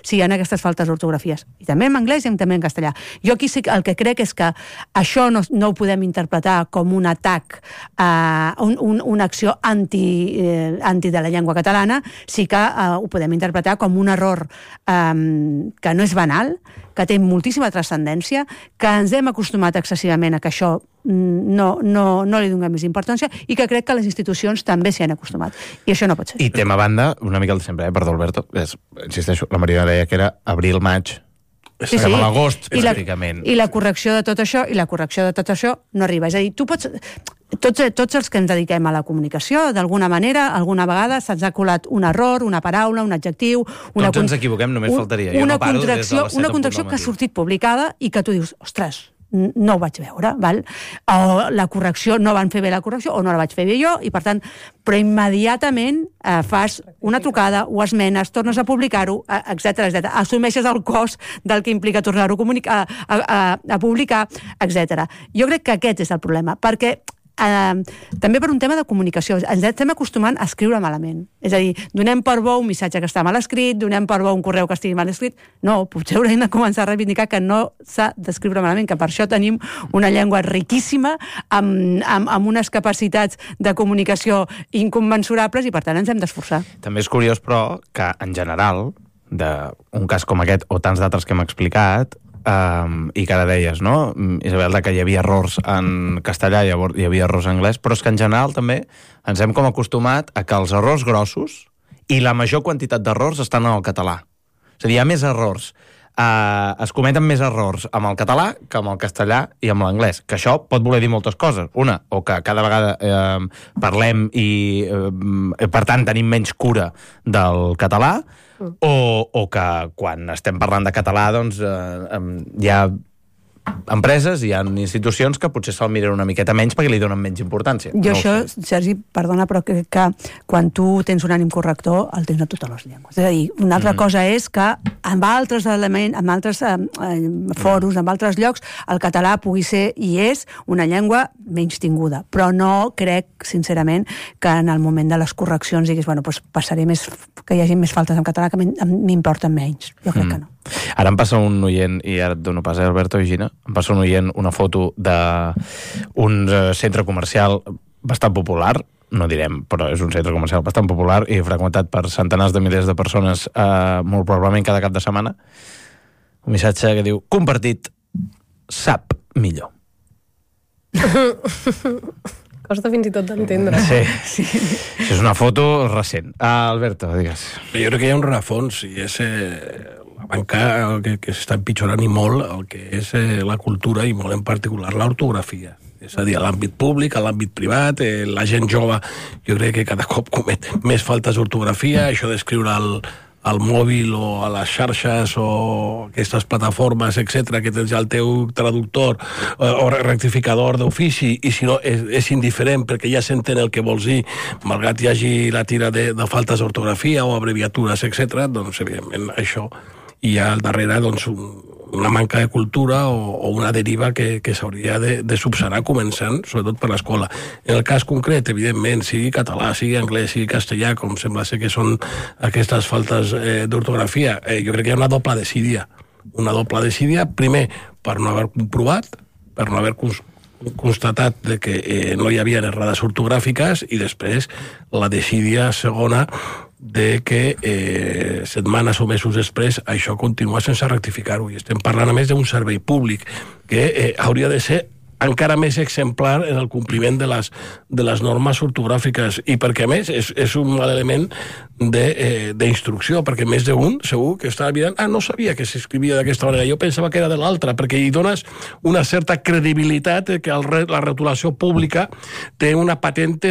si hi ha aquestes faltes d'ortografies. I també en anglès i també en castellà. Jo aquí sí que el que crec és que això no ho podem interpretar com un atac, una acció anti de la llengua catalana, sí que ho podem interpretar com un error que no és banal, que té moltíssima transcendència, que ens hem acostumat excessivament a que això no li donem més importància i que crec que les institucions també s'hi han acostumat. I això no pot ser. I tema a banda, una mica el de sempre, perdó, Alberto, insisteixo, la Maria deia que era abril-maig, estem a l'agost, pràcticament. I la correcció de tot això no arriba. És a dir, tu pots... Tots els que ens dediquem a la comunicació, d'alguna manera, alguna vegada se'ns ha colat un error, una paraula, un adjectiu... Tots ens equivoquem, només faltaria. Jo no paro des de les 7 del una contracció que ha sortit publicada i que tu dius, ostres, no ho vaig veure, val? O la correcció, no van fer bé la correcció, o no la vaig fer bé jo, i per tant, però immediatament fas una trucada, ho esmenes, tornes a publicar-ho, etc. Assumeixes el cost del que implica tornar-ho a publicar, etc. Jo crec que aquest és el problema, perquè també per un tema de comunicació ens estem acostumant a escriure malament, és a dir, donem per bo un missatge que està mal escrit, donem per bo un correu que estigui mal escrit. No, potser haurem de començar a reivindicar que no s'ha d'escriure malament, que per això tenim una llengua riquíssima amb unes capacitats de comunicació incommensurables i per tant ens hem d'esforçar. També és curiós, però, que en general d'un cas com aquest o tants d'altres que hem explicat, i que ara deies, no, Isabel, que hi havia errors en castellà i hi havia errors en anglès, però és que en general també ens hem com acostumat a que els errors grossos i la major quantitat d'errors estan en el català. És a dir, hi ha més errors, es cometen més errors amb el català que amb el castellà i amb l'anglès, que això pot voler dir moltes coses. Una, o que cada vegada parlem i per tant tenim menys cura del català, o que quan estem parlant de català doncs hi ha empreses, hi ha institucions que potser se'l miren una miqueta menys perquè li donen menys importància. Jo això, Sergi, perdona, però crec que quan tu tens un ànim corrector el tens a totes les llengües. És a dir, una altra cosa és que amb altres elements, amb altres foros, amb altres llocs, el català pugui ser i és una llengua menys tinguda, però no crec, sincerament, que en el moment de les correccions diguis, bueno, doncs passaré més, que hi hagi més faltes en català que m'importen menys. Jo crec que no. Ara em passa un oient, i ara et dono pas a Alberto i Gina, em passa un oient una foto d'un centre comercial bastant popular, no direm, però és un centre comercial bastant popular i freqüentat per centenars de milers de persones molt probablement cada cap de setmana. Un missatge que diu, compartit, sap millor. Costa fins i tot d'entendre. Sí. És una foto recent. Alberto, digues. Jo crec que hi ha un rerefons i és la banca que s'està empitjorant i molt el que és la cultura i molt en particular l'ortografia. És a dir, a l'àmbit públic, a l'àmbit privat, la gent jove jo crec que cada cop comet més faltes d'ortografia, això d'escriure al mòbil o a les xarxes o aquestes plataformes, etc, que tens ja el teu traductor o rectificador d'ofici, i si no és indiferent perquè ja s'entén el que vols dir, malgrat hi hagi la tira de faltes d'ortografia o abreviatures, etc, doncs evidentment això hi ha al darrere doncs una manca de cultura o una deriva que s'hauria de subsanar començant, sobretot per l'escola. En el cas concret, evidentment, sigui català, sigui anglès, sigui castellà, com sembla ser que són aquestes faltes d'ortografia, jo crec que hi ha una doble desídia. Una doble desídia, primer, per no haver comprovat, per no haver constatat que no hi havia errades ortogràfiques, i després la desídia segona de que setmanes o mesos després això continua sense rectificar-ho, i estem parlant a més d'un servei públic que hauria de ser encara més exemplar en el compliment de les normes ortogràfiques, i perquè a més és un mal element d'instrucció, perquè més d'un segur que estava mirant, no sabia que s'escrivia d'aquesta manera, jo pensava que era de l'altra, perquè hi dones una certa credibilitat que la retolació pública té una patente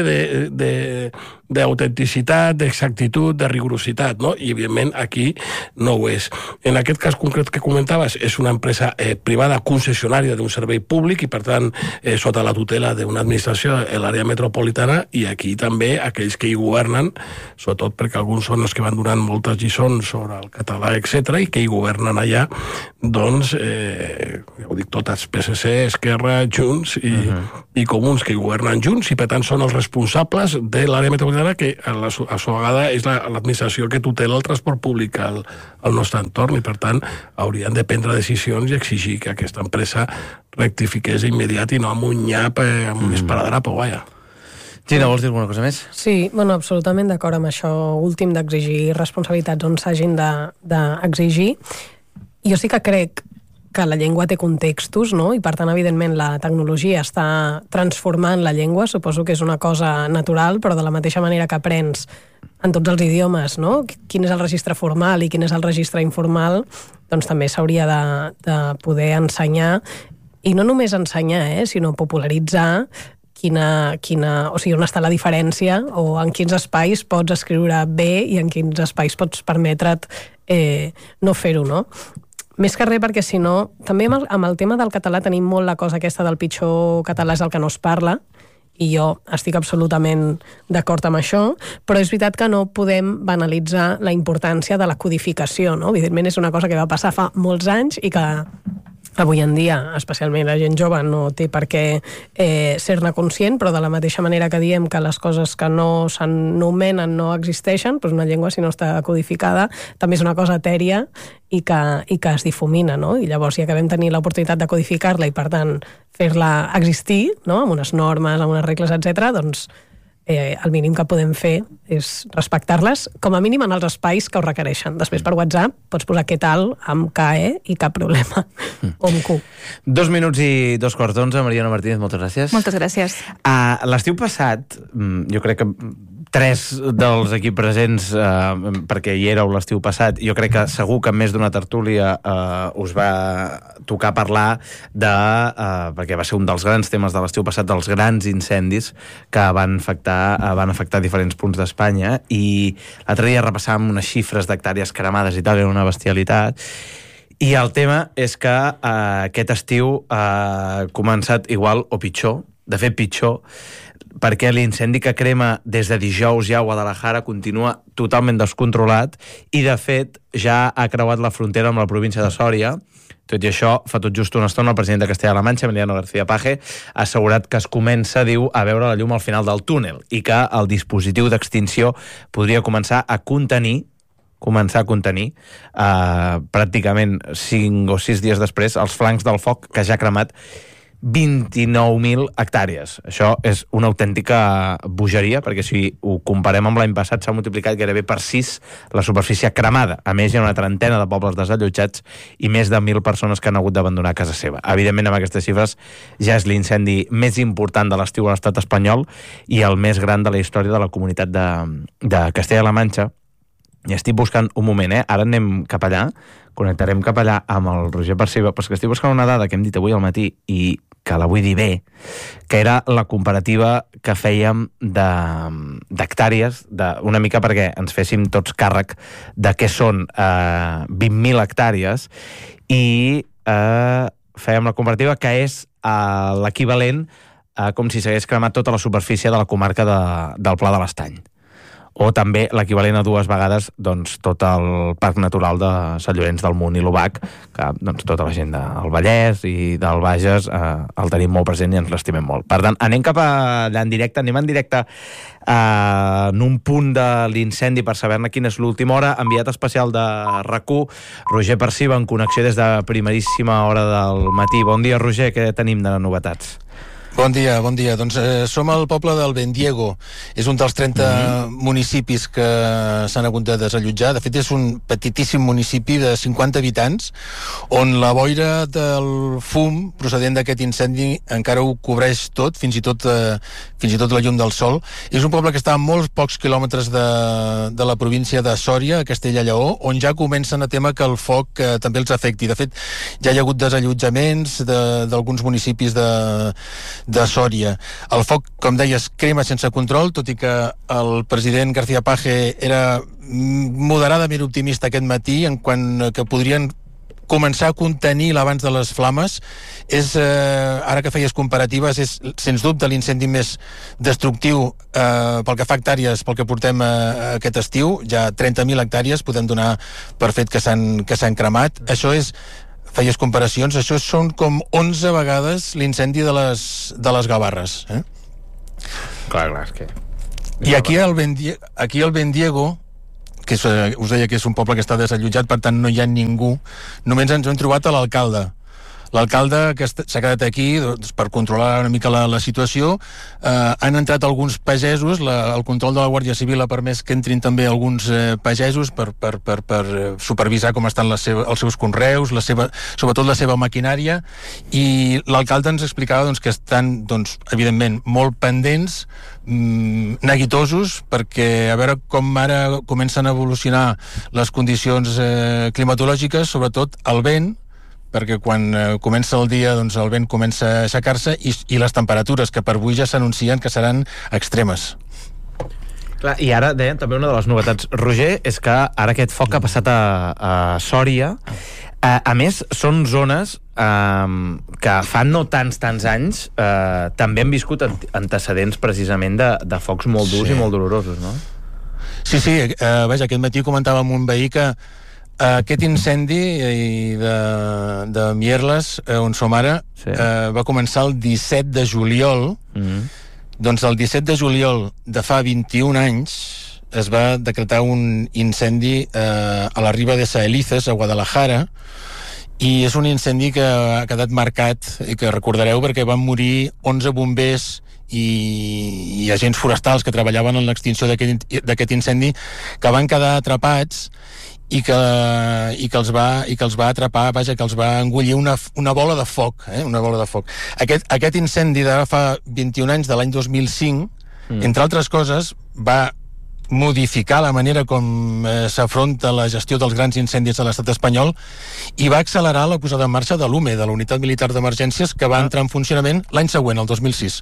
d'autenticitat, d'exactitud, de rigorositat, no? I evidentment aquí no ho és. En aquest cas concret que comentaves, és una empresa privada concessionària d'un servei públic i per tant sota la tutela d'una administració a l'àrea metropolitana, i aquí també aquells que hi governen, sobretot perquè alguns són els que van donant moltes lliçons sobre el català, etc, i que hi governen allà, doncs ja ho dic totes, PSC, Esquerra, Junts i Comuns, que hi governen junts i per tant són els responsables de l'àrea metropolitana perdona, que a la vegada és l'administració que tutela el transport públic al nostre entorn i, per tant, haurien de prendre decisions i exigir que aquesta empresa rectifiqués immediat i no amb un nyap, amb un esparadrap o guaia. Gina, vols dir alguna cosa més? Sí, bueno, absolutament d'acord amb això últim d'exigir responsabilitats on s'hagin d'exigir. Jo sí que crec que la llengua té contextos, no? I per tant, evidentment, la tecnologia està transformant la llengua, suposo que és una cosa natural, però de la mateixa manera que aprens en tots els idiomes, no? Quin és el registre formal i quin és el registre informal, doncs també s'hauria de poder ensenyar, i no només ensenyar, sinó popularitzar o sigui, on està la diferència o en quins espais pots escriure bé i en quins espais pots permetre't no fer-ho, no? Més que res perquè, si no, també amb el tema del català tenim molt la cosa aquesta del pitjor català és el que no es parla, i jo estic absolutament d'acord amb això, però és veritat que no podem banalitzar la importància de la codificació, no? Evidentment és una cosa que va passar fa molts anys i que avui en dia, especialment la gent jove, no té per què ser-ne conscient, però de la mateixa manera que diem que les coses que no s'anomenen no existeixen, doncs una llengua, si no està codificada, també és una cosa etèria i que es difumina, no? I llavors, ja que vam tenir l'oportunitat de codificar-la i, per tant, fer-la existir, no? Amb unes normes, amb unes regles, etc., doncs el mínim que podem fer és respectar-les, com a mínim en els espais que ho requereixen. Després per WhatsApp pots posar què tal amb KE i cap problema, o amb Q. 2 minuts i 2:15. Mariona Martínez, moltes gràcies. Moltes gràcies. L'estiu passat, jo crec que 3 dels aquí presents, perquè hi éreu l'estiu passat, jo crec que segur que més d'una tertúlia us va tocar parlar perquè va ser un dels grans temes de l'estiu passat, dels grans incendis que van afectar diferents punts d'Espanya, i l'altre dia repassàvem unes xifres d'hectàrees cremades i tal, era una bestialitat. I el tema és que aquest estiu ha començat igual o pitjor, de fet pitjor, perquè l'incendi que crema des de dijous ja a Guadalajara continua totalment descontrolat i, de fet, ja ha creuat la frontera amb la província de Sòria. Tot i això, fa tot just una estona, el president de Castella-La Manxa, Emiliano García Paje, ha assegurat que es comença, diu, a veure la llum al final del túnel i que el dispositiu d'extinció podria començar a contenir pràcticament 5 o 6 dies després els flancs del foc que ja ha cremat 29.000 hectàrees. Això és una autèntica bogeria, perquè si ho comparem amb l'any passat s'ha multiplicat gairebé per 6 la superfície cremada. A més, hi ha una trentena de pobles desallotjats i més de 1.000 persones que han hagut d'abandonar casa seva. Evidentment, amb aquestes xifres, ja és l'incendi més important de l'estiu a l'estat espanyol i el més gran de la història de la comunitat de Castella-La Manxa. I estic buscant un moment, ara anem cap allà, connectarem cap allà amb el Roger Perciba, però és que estic buscant una dada que hem dit avui al matí i que la vull dir bé, que era la comparativa que fèiem d'hectàrees, una mica perquè ens féssim tots càrrec de què són 20.000 hectàrees, i fèiem la comparativa que és l'equivalent com si s'hagués cremat tota la superfície de la comarca del Pla de l'Estany, o també l'equivalent a 2 vegades doncs, tot el Parc Natural de Sant Llorenç del Munt i l'Obac, que doncs, tota la gent del Vallès i del Bages el tenim molt present i ens l'estimem molt. Per tant, anem cap allà en directe, anem en directe en un punt de l'incendi per saber-ne quina és l'última hora. Enviat especial de RAC1, Roger Perciba, en connexió des de primeríssima hora del matí. Bon dia, Roger, què tenim de novetats? Bon dia. Doncs som al poble del Bendiego. És un dels 30 municipis que s'han hagut de desallotjar. De fet, és un petitíssim municipi de 50 habitants, on la boira del fum procedent d'aquest incendi encara ho cobreix tot, fins i tot la llum del sol. És un poble que està a molts pocs quilòmetres de la província de Sòria, a Castella-Lleó, on ja comencen a témer que el foc també els afecti. De fet, ja hi ha hagut desallotjaments d'alguns municipis de Sòria. El foc, com deies, crema sense control, tot i que el president García Paje era moderadament optimista aquest matí en quant que podrien començar a contenir l'abans de les flames. Ara que feies comparatives, és sens dubte l'incendi més destructiu pel que fa a hectàrees, pel que portem aquest estiu. Ja 30.000 hectàrees podem donar per fet que s'han cremat. Això és, feies comparacions, això són com 11 vegades l'incendi de les Gavarres. Clar, és que I aquí al Bendiego, que us deia que és un poble que està desallotjat, per tant no hi ha ningú, només ens hem trobat a l'alcalde. L'alcalde que s'ha quedat aquí doncs, per controlar una mica la situació. Han entrat alguns pagesos, el control de la Guàrdia Civil ha permès que entrin també alguns pagesos per supervisar com estan els seus conreus, sobretot la seva maquinària, i l'alcalde ens explicava doncs, que estan, doncs, evidentment, molt pendents, neguitosos, perquè a veure com ara comencen a evolucionar les condicions climatològiques, sobretot el vent, perquè quan comença el dia doncs el vent comença a aixecar-se i les temperatures que per avui ja s'anuncien que seran extremes. Clar, i ara deien també una de les novetats, Roger, és que ara aquest foc ha passat a Sòria. A més, són zones que fa no tants anys també han viscut antecedents precisament de focs molt durs i molt dolorosos, no? Sí, vaja, aquest matí comentava amb un veí que aquest incendi de Mierles, on som ara, va començar el 17 de juliol. Doncs el 17 de juliol de fa 21 anys es va decretar un incendi a la riba de Saelices, a Guadalajara, i és un incendi que ha quedat marcat i que recordareu perquè van morir 11 bombers i agents forestals que treballaven en l'extinció d'aquest incendi, que van quedar atrapats i que els va atrapar, vaja, que els va engullir una bola de foc, una bola de foc. Aquest incendi de fa 21 anys, de l'any 2005, entre altres coses, va modificar la manera com s'afronta la gestió dels grans incendis a l'estat espanyol i va accelerar la posada en marxa de l'UME, de la Unitat Militar d'Emergències, que va entrar en funcionament l'any següent, el 2006.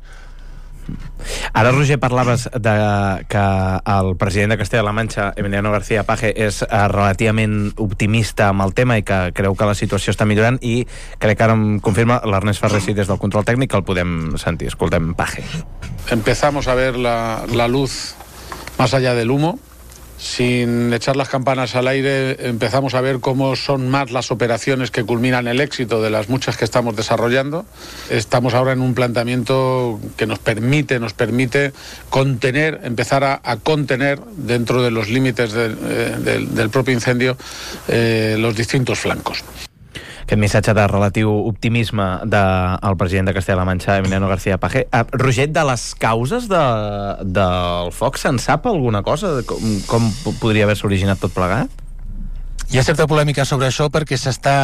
Ara, Roger, parlaves de que el president de Castella-La Manxa, Emiliano García Paje, és relativament optimista amb el tema i que creu que la situació està millorant, i crec que ara em confirma l'Ernest Ferrer, des del control tècnic, que el podem sentir. Escoltem Paje. Empezamos a ver la luz más allá del humo. Sin echar las campanas al aire, empezamos a ver cómo son más las operaciones que culminan el éxito de las muchas que estamos desarrollando. Estamos ahora en un planteamiento que nos permite contener, empezar a contener dentro de los límites del propio incendio los distintos flancos. Aquest missatge de relatiu optimisme del president de Castella-La Manxa, Emiliano García Paje. Roger, de les causes del foc, se'n sap alguna cosa? Com podria haver-se originat tot plegat? Hi ha certa polèmica sobre això perquè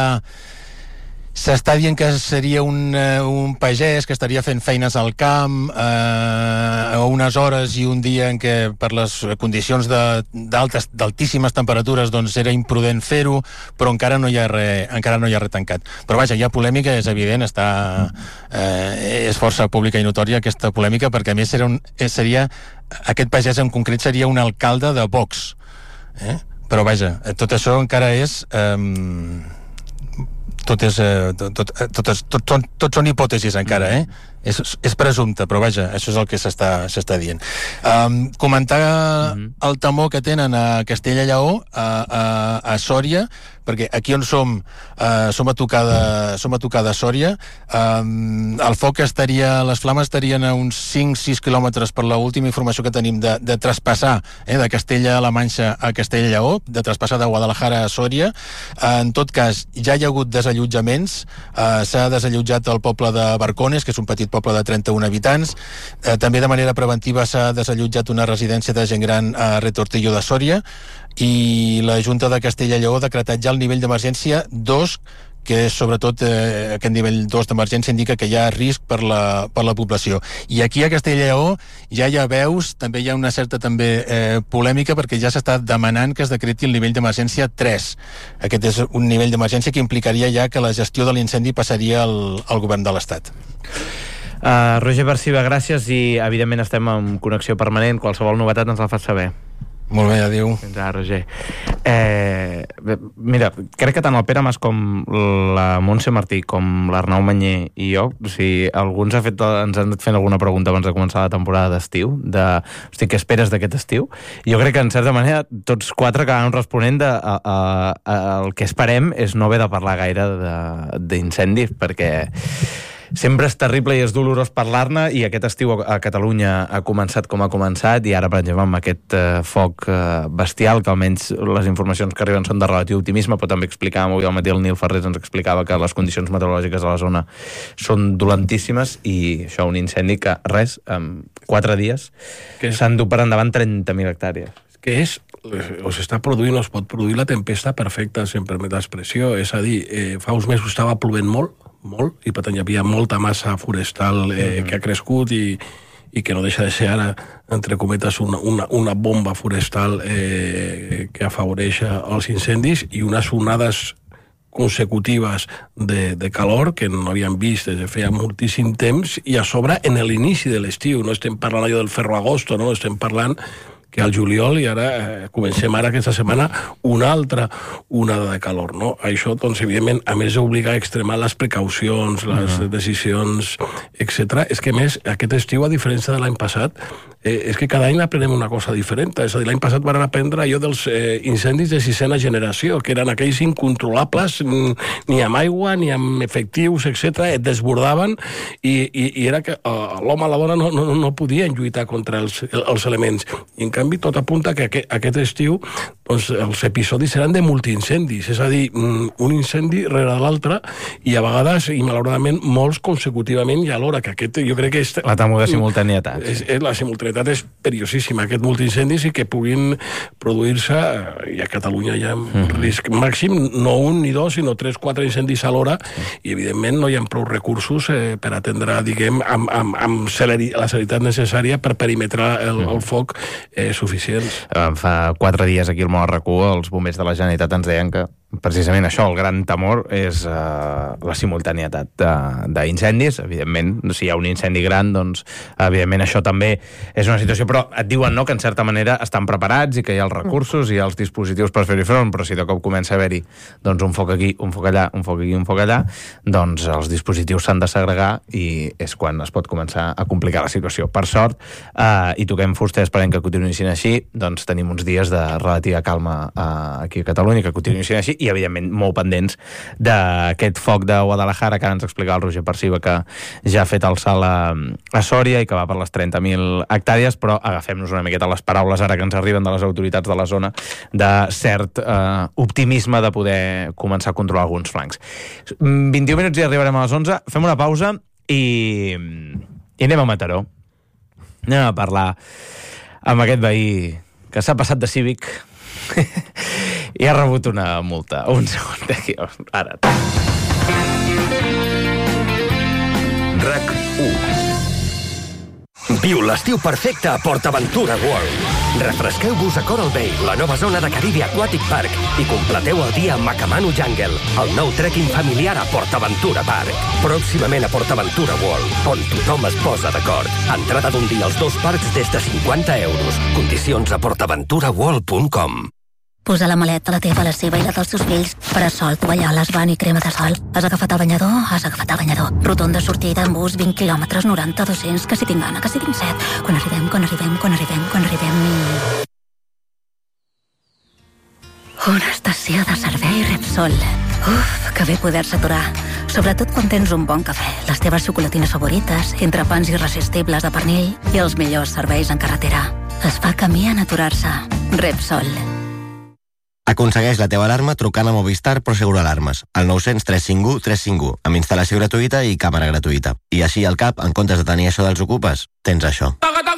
s'està dient que seria un pagès que estaria fent feines al camp a unes hores i un dia en què per les condicions d'altíssimes temperatures doncs era imprudent fer-ho, però encara no hi ha res tancat. Però vaja, hi ha polèmica, és evident, és força pública i notòria aquesta polèmica, perquè a més aquest pagès en concret seria un alcalde de Vox. Però vaja, tot això encara és... Tot són hipòtesis encara, és presumpte, però vaja, això és el que s'està dient. Comentar el temor que tenen a Castella i Lleó, a Sòria, perquè aquí on som a tocar de Sòria. El foc les flames estarien a uns 5-6 quilòmetres per l'última informació que tenim de traspassar de Castella-La Manxa a Castella i Lleó, de traspassar de Guadalajara a Sòria. En tot cas, ja hi ha hagut desallotjaments. S'ha desallotjat el poble de Barcones, que és un petit poble de 31 habitants. També de manera preventiva s'ha desallotjat una residència de gent gran a Retortillo de Sòria, i la Junta de Castella i Lleó ha decretat ja el nivell d'emergència 2, que és sobretot aquest nivell 2 d'emergència indica que hi ha risc per la població. I aquí a Castella i Lleó ja hi ha veus, també hi ha una certa polèmica, perquè ja s'està demanant que es decreti el nivell d'emergència 3. Aquest és un nivell d'emergència que implicaria ja que la gestió de l'incendi passaria al govern de l'Estat. Roger Barciba, gràcies, i evidentment estem en connexió permanent. Qualsevol novetat ens la fas saber. Molt bé, adéu. Fins ara, Roger. Mira, crec que tant el Pere Mas com la Montse Martí com l'Arnau Manyer i jo, si alguns ens han anat fent alguna pregunta abans de començar la temporada d'estiu, hosti, què esperes d'aquest estiu? Jo crec que, en certa manera, tots quatre acabem responent el que esperem és no haver de parlar gaire d'incendis, perquè sempre és terrible i és dolorós parlar-ne, i aquest estiu a Catalunya ha començat com ha començat, i ara, per exemple, amb aquest foc bestial, que almenys les informacions que arriben són de relatiu optimisme, però també explicàvem avui al matí, el Nil Ferrés ens explicava que les condicions meteorològiques a la zona són dolentíssimes, i això, un incendi que, res, en 4 dies s'han dut per endavant 30.000 hectàrees. Que s'està produint, es pot produir la tempesta perfecta, si em permet l'expressió. És a dir, fa uns mesos estava plovent molt, i per tant hi havia molta massa forestal que ha crescut i que no deixa de ser ara, entre cometes, una bomba forestal que afavoreix els incendis, i unes onades consecutives de calor que no havíem vist des de feia moltíssim temps, i a sobre en l'inici de l'estiu. No estem parlant allò del ferro agosto, no? Estem parlant que al juliol, i ara comencem ara aquesta setmana una altra onada de calor, no? Això, doncs, evidentment, a més d'obligar a extremar les precaucions, les decisions, etc., és que, a més, aquest estiu, a diferència de l'any passat, és que cada any aprenem una cosa diferent. És a dir, l'any passat van aprendre allò dels incendis de 6a generació, que eren aquells incontrolables, ni amb aigua, ni amb efectius, etc., et desbordaven, i era que l'home a la dona no podien lluitar contra els elements. I, en canvi, tot apunta que aquest estiu, doncs, els episodis seran de multiincendis, és a dir, un incendi rere l'altre, i a vegades, i malauradament, molts consecutivament, i alhora, que aquest, jo crec que és... La temuda simultanietat. La simultanietat és perillosíssima, aquest multiincendis, i que puguin produir-se, i a Catalunya hi ha un risc màxim, no un ni dos, sinó 3-4 incendis a l'hora, i evidentment no hi ha prou recursos per atendre, diguem, amb la celeritat necessària per perimetrar el foc suficients. Fa 4 dies aquí al Mont-RQ els bombers de la Generalitat ens deien que precisament això, el gran temor és la simultanietat d'incendis. Evidentment, si hi ha un incendi gran, doncs, evidentment, això també és una situació, però et diuen, no?, que en certa manera estan preparats i que hi ha els recursos i els dispositius per fer-hi front, però si de cop comença a haver-hi, doncs, un foc aquí, un foc allà, un foc aquí, un foc allà, doncs els dispositius s'han de segregar, i és quan es pot començar a complicar la situació. Per sort, i toquem fusta, esperem que continuïn així, doncs tenim uns dies de relativa calma aquí a Catalunya, que continuïn així, i, evidentment, molt pendents d'aquest foc de Guadalajara, que ara ens explicava el Roger Perciba, que ja ha fet el salt a Sòria i que va per les 30.000 hectàrees, però agafem-nos una miqueta les paraules ara que ens arriben de les autoritats de la zona, de cert optimisme de poder començar a controlar alguns flancs. 21 minuts i arribarem a les 11. Fem una pausa i anem a Mataró. Anem a parlar amb aquest veí que s'ha passat de cívic i ha rebut una multa. Un segon, aquí, ara. RAC 1. Viu l'estiu perfecte a PortAventura World. Refresqueu-vos a Coral Bay, la nova zona de Caribe Aquatic Park, i completeu el dia amb Macamano Jungle, el nou trekking familiar a PortAventura Park. Pròximament a PortAventura World, on tothom es posa d'acord. Entrada d'un dia als 2 parcs des de 50 euros. Condicions a portaventuraworld.com. Posa la maleta, la teva, la seva i la dels teus fills. Parasol, tovalloles, bany i crema de sol. Has agafat el banyador? Has agafat el banyador. Rotonda, sortida, en bus, 20 quilòmetres, 90, 200, que si tinc gana, que si tinc set. Quan arribem... Una estació de servei Repsol. Uf, que bé poder-se aturar. Sobretot quan tens un bon cafè, les teves xocolatines favorites, entrepans irresistibles de pernil i els millors serveis en carretera. Es fa camí en aturar-se. Repsol. Aconsegueix la teva alarma trucant a Movistar Prosegur Alarmes, al 900 351 351, amb instal·lació gratuïta i càmera gratuïta. I així al cap, en comptes de tenir això dels ocupes, tens això.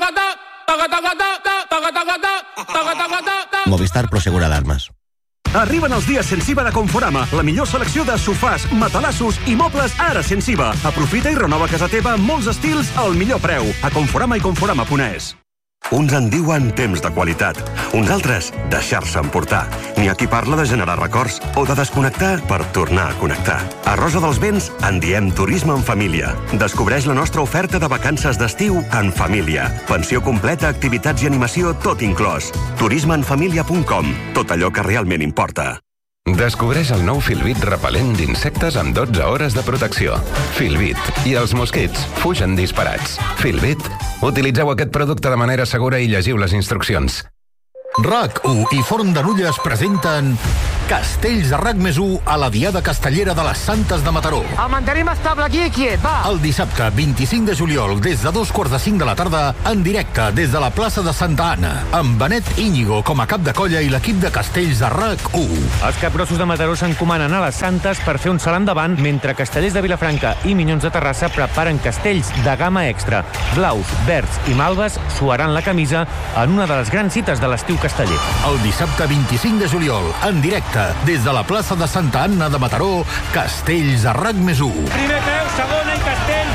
Movistar Prosegur Alarmes. Arriben els dies sense IVA de Conforama, la millor selecció de sofàs, matalassos i mobles ara sense IVA. Aprofita i renova casa teva amb molts estils al millor preu. A Conforama i Conforama.es. Uns en diuen temps de qualitat, uns altres deixar-se emportar. N'hi ha qui parla de generar records o de desconnectar per tornar a connectar. A Rosa dels Vents en diem turisme en família. Descobreix la nostra oferta de vacances d'estiu en família. Pensió completa, activitats i animació, tot inclòs. turismeenfamilia.com. Tot allò que realment importa. Descobreix el nou Filbit repel·lent d'insectes amb 12 hores de protecció. Filbit. I els mosquits fugen disparats. Filbit. Utilitzeu aquest producte de manera segura i llegiu les instruccions. RAC1 i Forn de Nulles presenten Castells de RAC+1 a la Diada Castellera de les Santes de Mataró. El mantenim estable aquí i quiet, va! El dissabte 25 de juliol, des de 2:45 de la tarda, en directe des de la plaça de Santa Anna, amb Benet Íñigo com a cap de colla i l'equip de Castells de RAC1. Els capgrossos de Mataró s'encomanen a les Santes per fer un salt endavant, mentre Castellers de Vilafranca i Minyons de Terrassa preparen castells de gamma extra. Blaus, verds i malves suaran la camisa en una de les grans cites de l'estiu casteller. El dissabte 25 de juliol, en directe des de la plaça de Santa Anna de Mataró, Castells de RAC+1. Primer peu, segona i castell,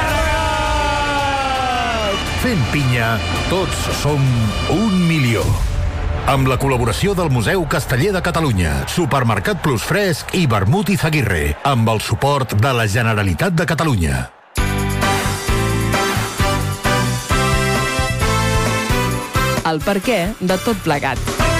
carregat! Fent pinya, tots som 1 milió. Amb la col·laboració del Museu Casteller de Catalunya, Supermercat Plus Fresc i Vermut i Zaguirre, amb el suport de la Generalitat de Catalunya. El perquè de tot plegat.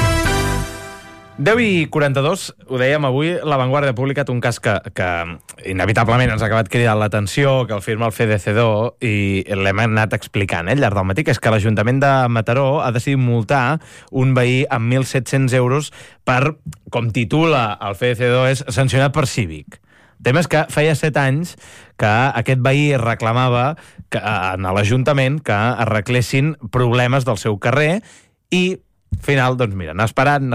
10:42, ho dèiem avui, La Vanguardia ha publicat un cas que inevitablement ens ha acabat cridant l'atenció, que el firma el FDC2 i l'hem anat explicant al llarg del matí, que és que l'Ajuntament de Mataró ha decidit multar un veí amb 1.700 euros per, com titula el FDC2, és sancionat per cívic. El tema és que feia 7 anys que aquest veí reclamava a l'Ajuntament que arreglessin problemes del seu carrer i al final, doncs mira, anar esperant,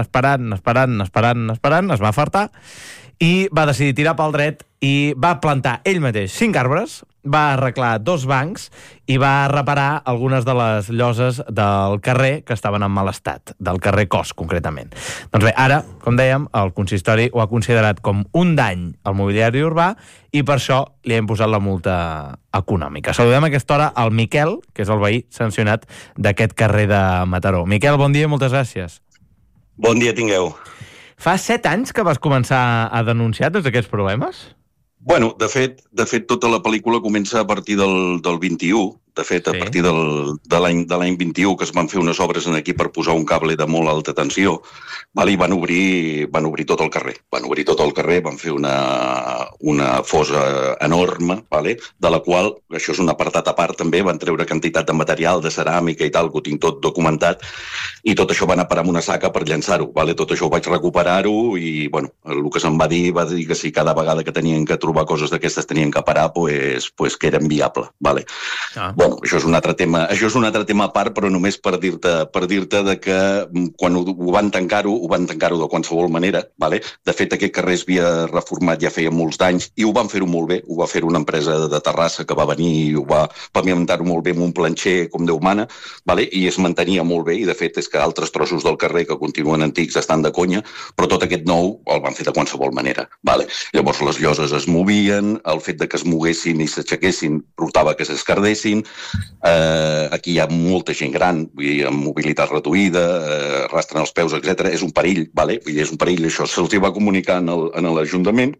es va afartar i va decidir tirar pel dret i va plantar ell mateix 5 arbres, va arreglar 2 bancs i va reparar algunes de les lloses del carrer que estaven en mal estat, del carrer Cos, concretament. Doncs bé, ara, com dèiem, el consistori ho ha considerat com un dany al mobiliari urbà i per això li hem posat la multa econòmica. Saludem a aquesta hora al Miquel, que és el veí sancionat d'aquest carrer de Mataró. Miquel, bon dia i moltes gràcies. Bon dia tingueu. Fa 7 anys que vas començar a denunciar tots aquests problemes? Bueno, de fet, tota la pel·lícula comença a partir del 21. De fet, a partir de l'any 21, que es van fer unes obres aquí per posar un cable de molt alta tensió, i van obrir tot el carrer. Van fer una fosa enorme, de la qual, això és un apartat a part també, van treure quantitat de material, de ceràmica i tal, que ho tinc tot documentat, i tot això va anar a parar amb una saca per llançar-ho. Tot això ho vaig recuperar-ho i, bueno, el que se'm va dir que si cada vegada que tenien que trobar coses d'aquestes tenien que parar, pues que era inviable. Bueno, això és un altre tema a part, però només per dir-te de que quan ho van tancar-ho de qualsevol manera. De fet, aquest carrer es havia reformat ja feia molts d'anys i ho van fer-ho molt bé. Ho va fer una empresa de Terrassa que va venir i ho va pavimentar-ho molt bé amb un planxer com Déu mana, i es mantenia molt bé, i de fet és que altres trossos del carrer que continuen antics estan de conya, però tot aquest nou el van fer de qualsevol manera. Llavors les lloses es movien, el fet de que es moguessin i s'aixequessin portava que s'escardessin. Aquí hi ha molta gent gran, amb mobilitat reduïda, arrastren els peus, etc. És un perill, és un perill, això se'ls va comunicar en l'Ajuntament.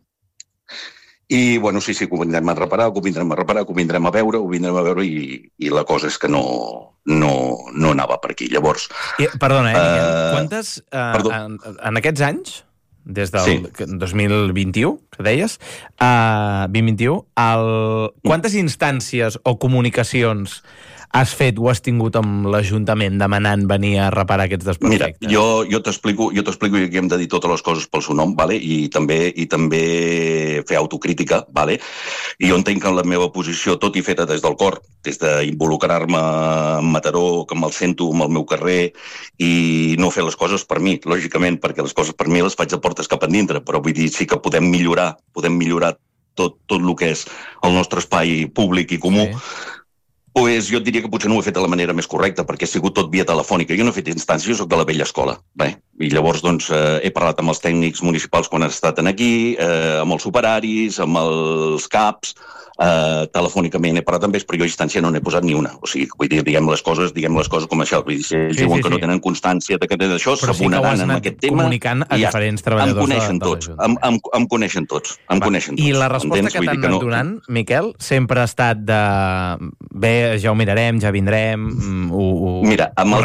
I, bueno, sí, ho vindrem a reparar, ho vindrem a veure i la cosa és que no anava per aquí. Llavors... Perdona, Miquel, quantes... En aquests anys, des del 2021, que deies, 2021, quantes instàncies o comunicacions has fet o has tingut amb l'Ajuntament demanant venir a reparar aquests desperfectes? Mira, jo t'explico i aquí hem de dir totes les coses pel seu nom, i també fer autocrítica, i jo entenc que en la meva posició, tot i feta des del cor, des d'involucrar-me en Mataró, que me'l sento amb el meu carrer, i no fer les coses per mi, lògicament, perquè les coses per mi les faig de portes cap endintre, però vull dir, sí que podem millorar tot el que és el nostre espai públic i comú. Pues jo et diria que potser no ho he fet de la manera més correcta, perquè ha sigut tot via telefònica. Jo no he fet instàncies, jo soc de la vella escola. I llavors he parlat amb els tècnics municipals quan han estat aquí, amb els superaris, amb els CAPs, telefònicament he parlat amb ells, però jo a instància no n'he posat ni una. O sigui, vull dir, diguem les coses com això. Vull dir, si ells diuen que no tenen constància d'això, s'abonaran en aquest tema. Comunicant a diferents treballadors de l'Ajuntament. Em coneixen tots. I la resposta que t'han anat donant, Miquel, sempre ha estat de bé, ja ho mirarem, ja vindrem... Mira, amb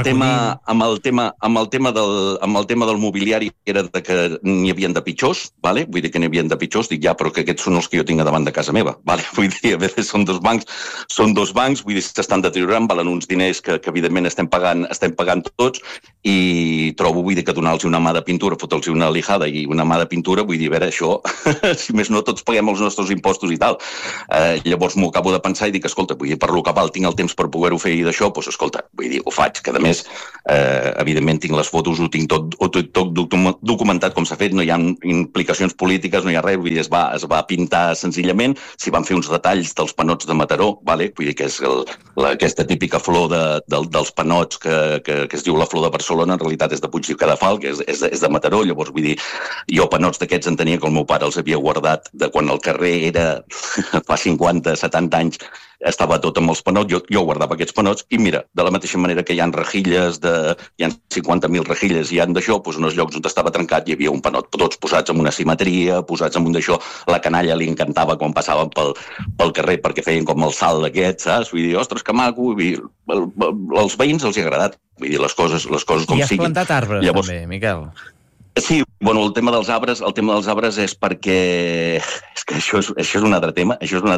el tema del mobiliari era que n'hi havien de pitjors, vale? Vull dir que n'hi havien de pitjors, dic ja, però que aquests són els que jo tinc davant de casa meva, vale? Vull dir, a veure, són dos bancs, vull dir, s'estan deteriorant, valen uns diners que evidentment estem pagant tots, i trobo, vull dir, que donar-los una mà de pintura, fotre'ls una lijada i una mà de pintura, vull dir, a veure, això, si més no, tots paguem els nostres impostos i tal. Llavors m'ho acabo de pensar i dic, escolta, vull dir, per lo que val tinc el temps per poder-ho fer i d'això, doncs escolta, vull dir, ho faig, que a més, evidentment tinc les fotos, ho tinc tot documentat com s'ha fet, no hi ha implicacions polítiques, no hi ha res, vull dir, es va pintar senzillament, s'hi van fer uns detalls dels panots de Mataró, vale? Vull dir que és aquesta típica flor dels panots que es diu la flor de Barcelona, en realitat és de Puig i Cadafal, que és de Mataró, llavors vull dir, jo panots d'aquests en tenia que el meu pare els havia guardat de quan el carrer era fa 50, 70 anys, estava tot amb els panots, jo guardava aquests panots, i mira, de la mateixa manera que hi ha rejilles, hi ha 50.000 rejilles, i hi ha d'això, doncs en els llocs on estava trencat hi havia un panot, tots posats amb una simetria, posats amb un d'això, la canalla li encantava quan passaven pel carrer perquè feien com el salt d'aquest, saps? Vull dir, ostres, que maco, als veïns els hi ha agradat, vull dir, les coses com siguin. I has plantat arbres, també, Miquel? Sí, bueno, el tema dels arbres és perquè això és un altre tema,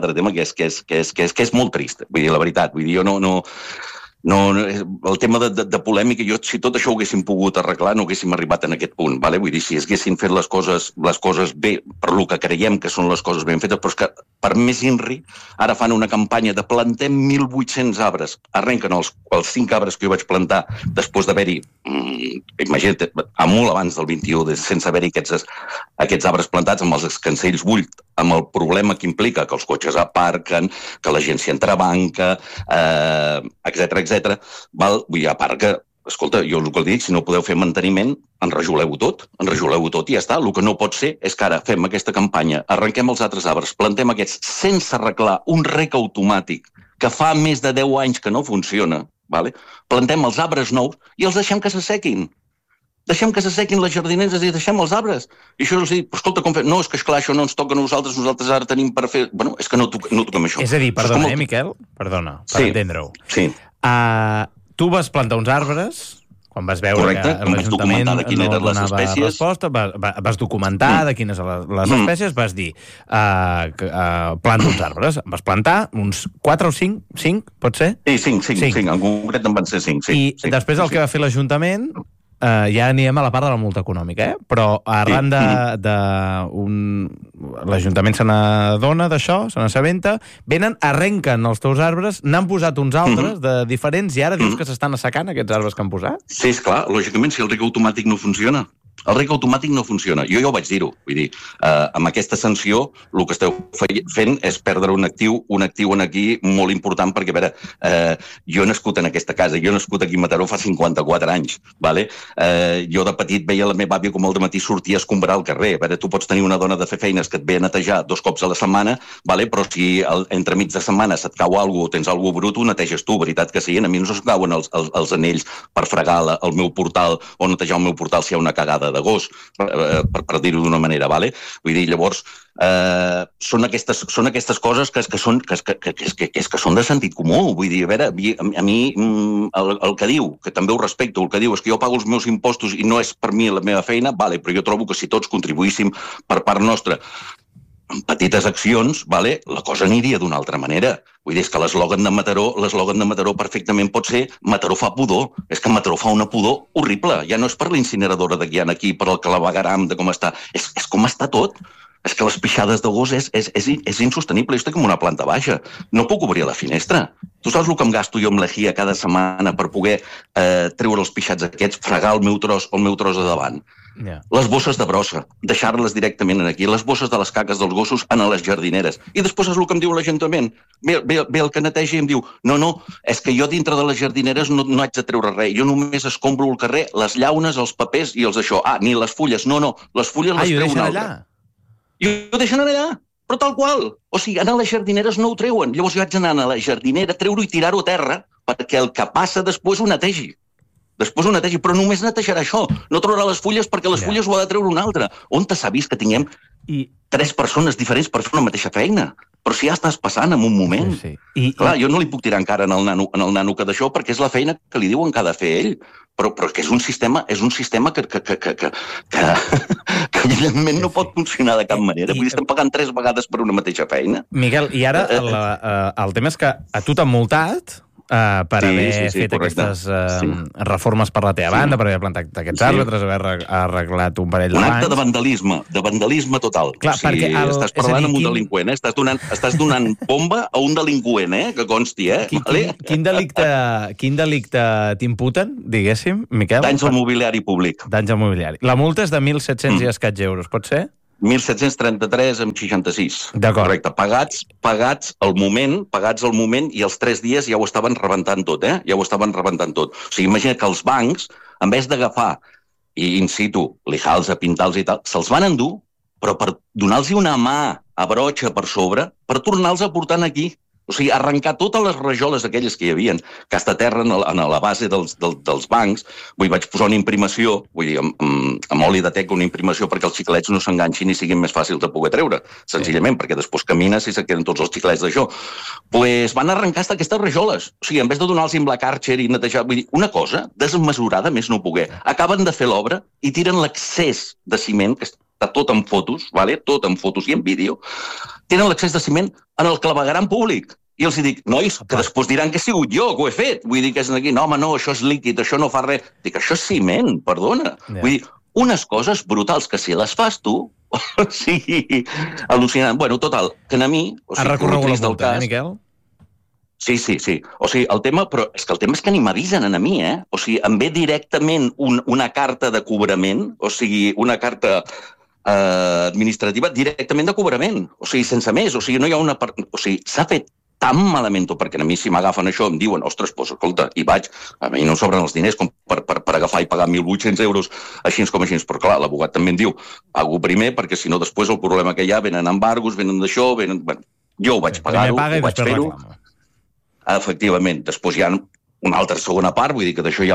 que és molt trist, vull dir, la veritat, vull dir, jo no, el tema de polèmica, jo, si tot això ho haguéssim pogut arreglar, no haguéssim arribat en aquest punt, vale? Vull dir, si haguessin fet les coses bé, per lo que creiem que són les coses ben fetes, però és que per més INRI, ara fan una campanya de plantem 1.800 arbres, arrenquen els 5 arbres que jo vaig plantar després d'haver-hi, imagina't, molt abans del 21, sense haver-hi aquests arbres plantats amb els escancells buits, amb el problema que implica que els cotxes aparquen, que la gent s'hi entrebanca, etcètera, val? Vull dir, a part que, escolta, jo el que dic, si no podeu fer manteniment, enrajoleu-ho tot i ja està. El que no pot ser és que ara fem aquesta campanya, arrenquem els altres arbres, plantem aquests sense arreglar un rec automàtic que fa més de 10 anys que no funciona, vale? Plantem els arbres nous i els deixem que s'assequin. Deixem que s'assequin les jardineres i deixem els arbres. I això els dic, però escolta, com fem? No, és que esclar, això no ens toca a nosaltres ara tenim per fer... Bueno, és que no toquem això. És a dir, perdona, Miquel? Perdona, per entendre-ho. Sí. Tu vas plantar uns arbres, quan vas veure que l'Ajuntament no donava resposta, vas documentar de quines les espècies, vas dir, planta uns arbres. Vas plantar uns 4 o 5? 5, pot ser? Sí, 5. En concret en van ser 5, sí. I després el que va fer l'Ajuntament... ja anirem a la part de la multa econòmica, però arran l'Ajuntament se n'adona d'això, se n'assabenta, venen, arrenquen els teus arbres, n'han posat uns altres de diferents i ara dius que s'estan assecant aquests arbres que han posat? Sí, esclar, lògicament, si el rec automàtic no funciona. El rec automàtic no funciona. Jo ja ho vaig dir-ho. Vull dir, amb aquesta sanció el que esteu fent és perdre un actiu aquí molt important perquè, a veure, jo he nascut en aquesta casa, jo he nascut aquí a Mataró fa 54 anys, vale? Jo de petit veia la meva àvia com al dematí sortia a escombrar al carrer. A veure, tu pots tenir una dona de fer feines que et ve a netejar 2 cops a la setmana, vale? Però si entremig de setmana se't cau alguna cosa o tens alguna cosa brut, ho neteges tu, veritat que sí? A mi no se'm cauen els anells per fregar el meu portal o netejar el meu portal si hi ha una cagada de gos, per dir-ho d'una manera, vale? Vull dir, llavors, són aquestes coses que són de sentit comú. Vull dir, a veure, a mi el que diu, que també ho respecto, el que diu és que jo pago els meus impostos i no és per mi la meva feina, vale, però jo trobo que si tots contribuíssim per part nostra amb petites accions, vale, la cosa aniria d'una altra manera. Vull dir, és que l'eslògan de Mataró perfectament pot ser Mataró fa pudor. És que Mataró fa una pudor horrible. Ja no és per l'incineradora de Guiana aquí, per el clavegaram, de com està. És com està tot. És que les pixades de gos és insostenible. Jo estic en una planta baixa. No puc obrir la finestra. Tu saps el que em gasto jo amb l'Ejia cada setmana per poder treure els pixats aquests, fregar el meu tros de davant? Les bosses de brossa, deixar-les directament aquí, les bosses de les caques dels gossos a les jardineres. I després és el que em diu l'Ajuntament. Ve el que neteja i em diu, no, és que jo dintre de les jardineres no haig de treure res, jo només escombro el carrer, les llaunes, els papers i els això. Ni les fulles, no, les fulles les treu un altre. I ho deixen allà, però tal qual. O sigui, anar a les jardineres no ho treuen. Llavors jo haig d'anar a la jardinera, treure-ho i tirar-ho a terra perquè el que passa després ho netegi. Però només netejarà això. No traurà les fulles perquè les fulles ho ha de treure un altre. On s'ha vist que tinguem 3 persones diferents per fer una mateixa feina. Però si ja estàs passant en un moment. Clar, jo no li puc tirar encara en el nano que d'això, perquè és la feina que li diuen que ha de fer ell. Però que és un sistema que evidentment no pot funcionar de cap manera. Vull dir, estem pagant 3 vegades per una mateixa feina. Miquel, i ara el tema és que a tu t'han multat per haver fet aquestes reformes per la teva banda, per haver plantat aquests àrbitres, haver arreglat un parell de bancs. Un acte de vandalisme total. Clar, perquè estàs parlant amb un delinqüent, estàs donant bomba a un delinqüent, que consti, Quin delicte t'imputen, diguéssim, Miquel? Danys al mobiliari públic. Danys al mobiliari. La multa és de 1.700 i escaig euros, pot ser? 1.733,66. D'acord. Correcte. Pagats al moment i els 3 dies ja ho estaven rebentant tot, Ja ho estaven rebentant tot. O sigui, imagina que els bancs, en vez d'agafar i in situ, lijar-los, pintar-los i tal, se'ls van endur, però per donar-los una mà a broxa per sobre, per tornar-los a portar aquí. O sigui, arrencar totes les rajoles aquelles que hi havia, que està a terra en la base dels bancs. Vaig posar una imprimació, amb oli de teca, una imprimació perquè els xiclets no s'enganxin i siguin més fàcils de poder treure, senzillament, perquè després camines i se queden tots els xiclets d'això. Doncs van arrencar aquestes rajoles. O sigui, en vez de donar-los amb la Karcher i netejar, vull dir, una cosa desmesurada, més no poder. Acaben de fer l'obra i tiren l'excés de ciment, que està tot en fotos, tot en fotos i en vídeo, tenen l'accés de ciment en el clavegueram públic. I els dic, nois, que després diran que he sigut jo, que ho he fet. Vull dir que és aquí, no, home, no, això és líquid, això no fa res. Dic, això és ciment, perdona. Vull dir, unes coses brutals que si les fas tu, o sigui, al·lucinant. Bueno, total, que a mi... Has recorregut la multa, Miquel? Sí. O sigui, el tema és que ni m'avisen a mi, O sigui, em ve directament una carta de cobrament, o sigui, una carta administrativa directament de cobrament, o sigui, sense més, o sigui, no hi ha una... O sigui, s'ha fet tan malament, perquè a mi si m'agafen això em diuen, ostres, doncs, escolta, i vaig, a mi no em sobren els diners com per agafar i pagar 1.800 euros així com així, però clar, l'abogat també em diu, pago primer, perquè si no després el problema que hi ha, venen embargos, venen d'això, venen... Bueno, jo ho vaig pagar-ho, ho vaig fer-ho. Efectivament, després hi ha una altra segona part, vull dir que d'això ja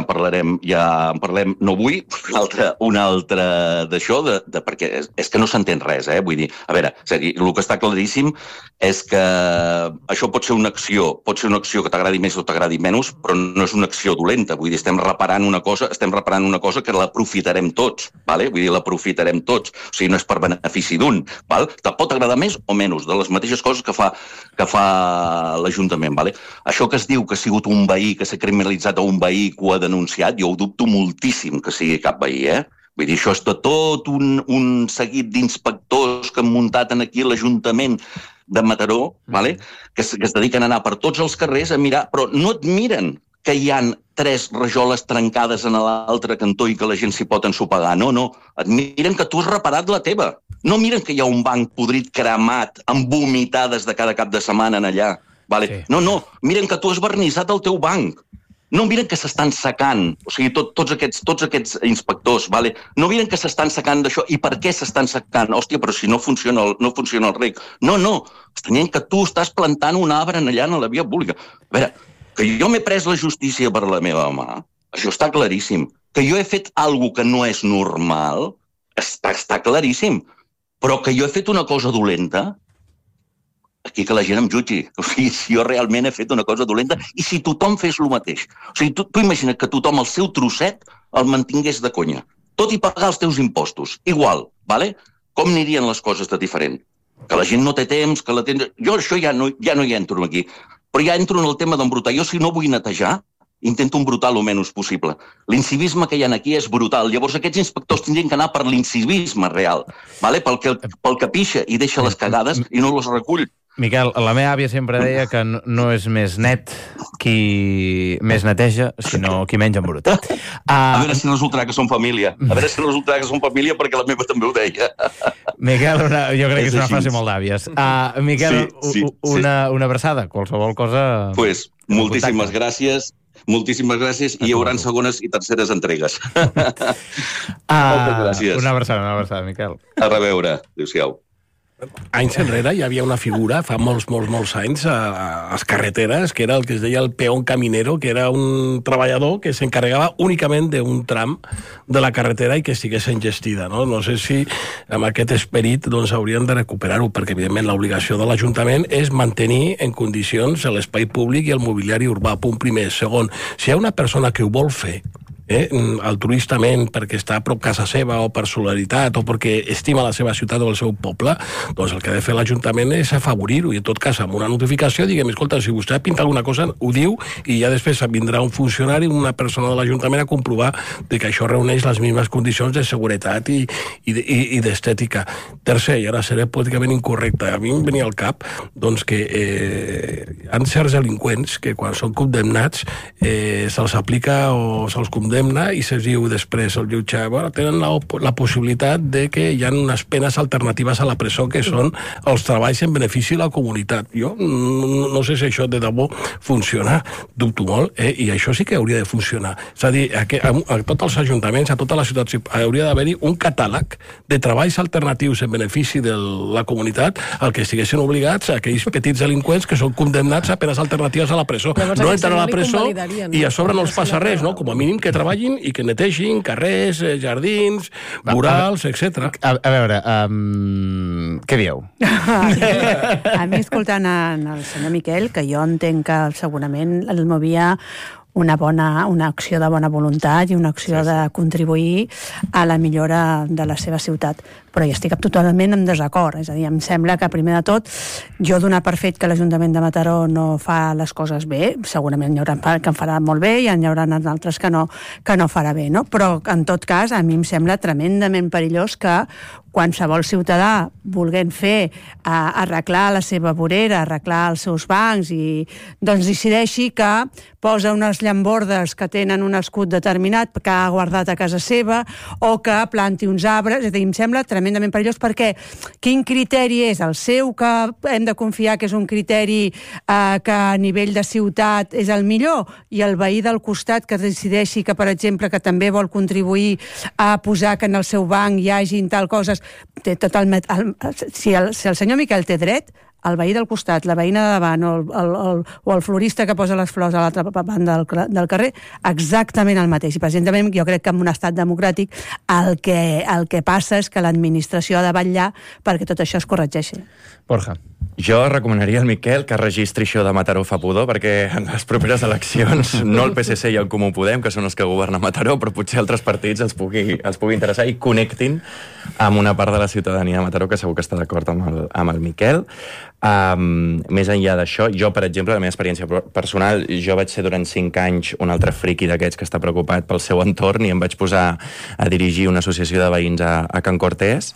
en parlem, no avui, una altra d'això, perquè és que no s'entén res, vull dir, a veure, el que està claríssim és que això pot ser una acció que t'agradi més o t'agradi menys, però no és una acció dolenta, vull dir, estem reparant una cosa que l'aprofitarem tots, vull dir, l'aprofitarem tots, o sigui, no és per benefici d'un, te pot agradar més o menys, de les mateixes coses que fa l'Ajuntament, això que es diu que ha sigut un veí, que s'ha criminalitzat a un veí que ho ha denunciat, jo ho dubto moltíssim que sigui cap veí, Vull dir, això és tot un seguit d'inspectors que han muntat aquí l'Ajuntament de Mataró, que es dediquen a anar per tots els carrers a mirar, però no et miren que hi ha 3 rajoles trencades en l'altre cantó i que la gent s'hi pot ensopegar. No, et miren que tu has reparat la teva. No miren que hi ha un banc podrit cremat amb vomitades de cada cap de setmana en allà. No, miren que tu has vernissat el teu banc. No miren que s'estan secant, o sigui, tots aquests inspectors, no miren que s'estan secant d'això. I per què s'estan secant? Hòstia, però si no funciona el rec. No, estan dient que tu estàs plantant un arbre allà en la via pública. A veure, que jo m'he pres la justícia per la meva mà, això està claríssim. Que jo he fet alguna que no és normal, està claríssim. Però que jo he fet una cosa dolenta, aquí que la gent em jutgi. O sigui, si jo realment he fet una cosa dolenta i si tothom fes el mateix. O sigui, tu imagina't que tothom el seu trosset el mantingués de conya. Tot i pagar els teus impostos. Igual, com anirien les coses de diferent? Que la gent no té temps, que la tens... Jo això ja no hi entro aquí. Però ja entro en el tema d'embrutar. Jo si no vull netejar, intento embrutar el menys possible. L'incivisme que hi ha aquí és brutal. Llavors aquests inspectors tindrien que anar per l'incivisme real, pel que pixa i deixa les cagades i no les recull. Miquel, la meva àvia sempre deia que no és més net qui més neteja, sinó qui menys embruta. A veure si resultarà que som família. Perquè la meva també ho deia. Miquel, jo crec que és una frase molt d'àvies. Miquel, una abraçada, qualsevol cosa... Pues, moltíssimes gràcies i hi haurà segones i terceres entregues. Moltes gràcies. Una abraçada, Miquel. A reveure. Adéu-siau. anys enrere hi havia una figura, fa molts anys, a les carreteres, que era el que es deia el peón caminero, que era un treballador que s'encarregava únicament d'un tram de la carretera i que estigués engestida. No sé si amb aquest esperit haurien de recuperar-ho, perquè evidentment l'obligació de l'Ajuntament és mantenir en condicions l'espai públic i el mobiliari urbà, punt primer. Segon, si hi ha una persona que ho vol fer, altruistament, perquè està a prop casa seva o per solidaritat o perquè estima la seva ciutat o el seu poble, doncs el que ha de fer l'Ajuntament és afavorir-ho i en tot cas amb una notificació diguem, escolta, si vostè ha pintat alguna cosa ho diu i ja després vindrà un funcionari, una persona de l'Ajuntament a comprovar que això reuneix les mínimes condicions de seguretat i d'estètica. Tercer, i ara seré políticament incorrecte, a mi em venia al cap doncs que hi ha certs delinqüents que quan són condemnats se'ls aplica o se'ls condemna i se'ls diu després el jutge, tenen la possibilitat de que hi ha unes penes alternatives a la presó que són els treballs en benefici de la comunitat. Jo no sé si això de debò funciona, dubto molt, i això sí que hauria de funcionar. És a dir, a tots els ajuntaments, a totes les ciutats, hauria d'haver-hi un catàleg de treballs alternatius en benefici de la comunitat al que estiguessin obligats aquells petits delinqüents que són condemnats a penes alternatives a la presó. No entren a la presó i a sobre no els passa res, no? Com a mínim que treballin i que netegin carrers, jardins, murals, etc. A veure, què dieu? A mi, escoltant el senyor Miquel, que jo entenc que segurament el movia una acció de bona voluntat i una acció de contribuir a la millora de la seva ciutat. Però hi estic totalment en desacord. És a dir, em sembla que, primer de tot, jo donar per fet que l'Ajuntament de Mataró no fa les coses bé, segurament hi haurà que en farà molt bé i hi haurà altres que no farà bé, no? Però, en tot cas, a mi em sembla tremendament perillós que qualsevol ciutadà volent fer arreglar la seva vorera, arreglar els seus bancs i doncs decideixi que posa unes llambordes que tenen un escut determinat que ha guardat a casa seva o que planti uns arbres. És a dir, em sembla tremendament perillós perquè quin criteri és el seu, que hem de confiar que és un criteri que a nivell de ciutat és el millor, i el veí del costat que decideixi que, per exemple, que també vol contribuir a posar que en el seu banc hi hagin tal coses. Si el senyor Miquel té dret, el veí del costat, la veïna de davant o el florista que posa les flors a l'altra banda del carrer, exactament el mateix. I precisament jo crec que en un estat democràtic el que passa és que l'administració ha de vetllar perquè tot això es corregeixi. Borja. Jo recomanaria al Miquel que registri això de Mataró fa pudor, perquè en les properes eleccions no el PSC i el Comú Podem, que són els que governen Mataró, però potser altres partits els pugui interessar i connectin amb una part de la ciutadania de Mataró que segur que està d'acord amb el Miquel. Més enllà d'això, jo, per exemple, la meva experiència personal, jo vaig ser durant 5 anys un altre friqui d'aquests que està preocupat pel seu entorn i em vaig posar a dirigir una associació de veïns a Can Cortés.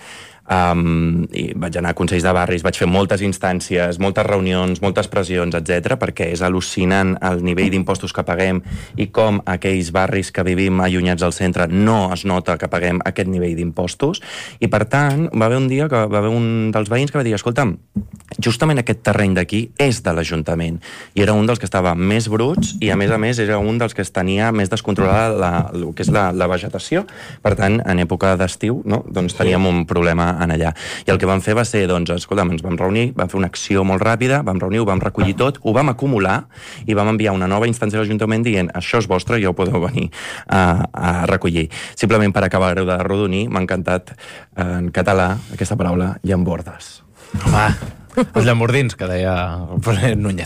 I vaig anar a consells de barris, vaig fer moltes instàncies, moltes reunions, moltes pressions, etc, perquè és al·lucinant el nivell d'impostos que paguem i com aquells barris que vivim allunyats del centre no es nota que paguem aquest nivell d'impostos. I per tant, va haver un dia que va haver un dels veïns que va dir, escolta'm, justament aquest terreny d'aquí és de l'Ajuntament, i era un dels que estava més bruts i a més era un dels que tenia més descontrolada el que és la vegetació. Per tant, en època d'estiu, no? Doncs teníem un problema en allà. I el que vam fer va ser, doncs, escolta'm, ens vam reunir, vam fer una acció molt ràpida, vam reunir, ho vam recollir tot, ho vam acumular i vam enviar una nova instància a l'Ajuntament dient, això és vostre, ja ho podeu venir a recollir. Simplement per acabar de rodonir, m'ha encantat en català aquesta paraula, llambordes. Home, els llambordins, que deia Núñez.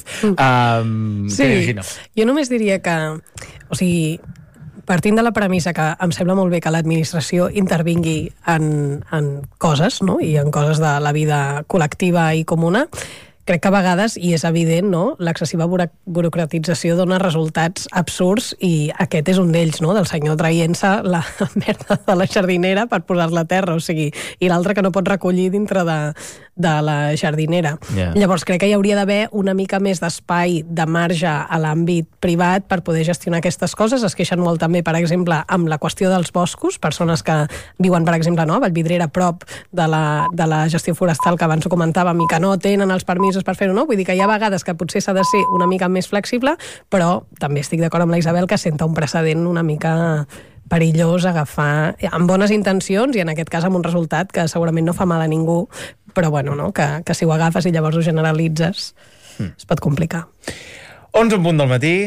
Sí, jo només diria que, o sigui, partint de la premissa que em sembla molt bé que l'administració intervingui en coses, no? I en coses de la vida col·lectiva i comuna, crec que a vegades, i és evident, no? L'excessiva burocratització dona resultats absurds i aquest és un d'ells, no? Del senyor traient-se la merda de la jardinera per posar-la a terra, o sigui, i l'altre que no pot recollir dintre de la jardinera. Yeah. Llavors crec que hi hauria d'haver una mica més d'espai, de marge a l'àmbit privat per poder gestionar aquestes coses. Es queixen molt també, per exemple, amb la qüestió dels boscos, persones que viuen, per exemple, no? A Vallvidrera, prop de la gestió forestal que abans ho comentàvem i que no tenen els permisos per fer-ho, no? Vull dir que hi ha vegades que potser s'ha de ser una mica més flexible, però també estic d'acord amb la Isabel que senta un precedent una mica perillós agafar amb bones intencions i en aquest cas amb un resultat que segurament no fa mal a ningú, però bueno, no? Que si ho agafes i llavors ho generalitzes es pot complicar. 11 en punt del matí.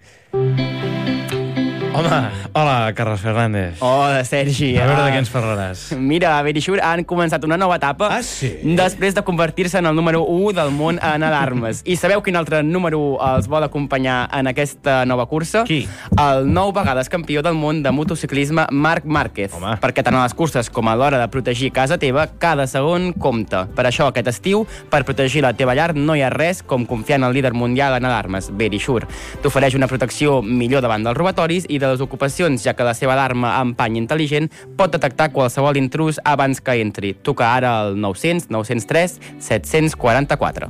Home, hola, Carles Fernández. Hola, Sergi. A veure de què ens parlaràs. Mira, a Verisure han començat una nova etapa després de convertir-se en el número 1 del món en alarmes. I sabeu quin altre número els vol acompanyar en aquesta nova cursa? Qui? El 9 vegades campió del món de motociclisme Marc Márquez. Home. Perquè tant a les curses com a l'hora de protegir casa teva, cada segon compta. Per això aquest estiu, per protegir la teva llar, no hi ha res com confiar en el líder mundial en alarmes, Verisure. T'ofereix una protecció millor davant dels robatoris i de les ocupacions, ja que la seva alarma amb pany intel·ligent pot detectar qualsevol intrús abans que entri. Truca ara al 900 903 744.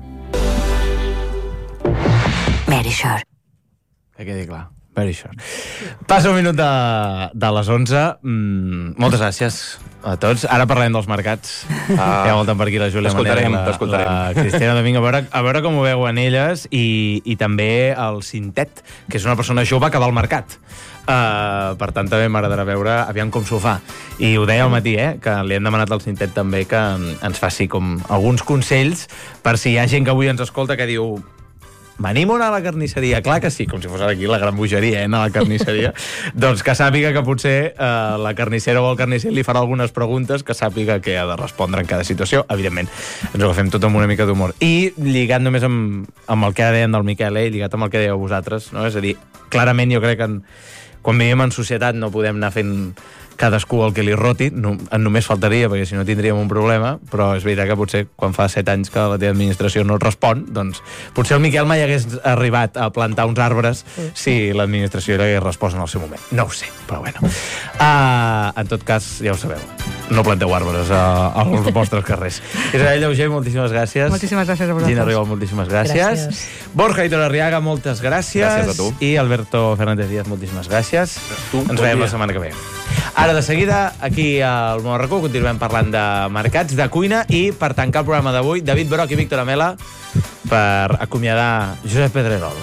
Verisure. Que quedi clar. Verisure. Passa un minut de les 11. Moltes gràcies a tots. Ara parlem dels mercats. Ja volten per aquí la Júlia Manera, la Cristina Domingo. A veure com ho veuen elles i també el Cintet, que és una persona jove que va al mercat. Per tant, també m'agradarà veure aviam com s'ho fa. I ho deia al matí, que li hem demanat al Cintet també que ens faci com alguns consells per si hi ha gent que avui ens escolta que diu m'animo a anar a la carnisseria, clar que sí, com si fos aquí la gran bogeria, anar a la carnisseria, doncs que sàpiga que potser la carnissera o el carnisser li farà algunes preguntes, que sàpiga què ha de respondre en cada situació. Evidentment, ens ho agafem tot amb una mica d'humor. I lligat només amb el que ara dèiem del Miquel, lligat amb el que dèieu vosaltres, no? És a dir, clarament jo crec que quan vivim en societat no podem anar fent cadascú el que li roti, només faltaria, perquè si no tindríem un problema, però és veritat que potser quan fa 7 anys que la teva administració no et respon, doncs potser el Miquel mai hagués arribat a plantar uns arbres si l'administració li hagués respost en el seu moment. No ho sé, però bueno. En tot cas, ja ho sabeu, no planteu arbres als vostres carrers. Isabel Llauger, moltíssimes gràcies. Moltíssimes gràcies a vosaltres. Gina Rigol, moltíssimes gràcies. Borja Hitor Arriaga, moltes gràcies. Gràcies a tu. I Alberto Fernández Díaz, moltíssimes gràcies. Ens veiem la setmana que ve. Ara, de seguida, aquí al Món RAC1 continuem parlant de mercats, de cuina i, per tancar el programa d'avui, David Broc i Víctor Amela per acomiadar Josep Pedrerol.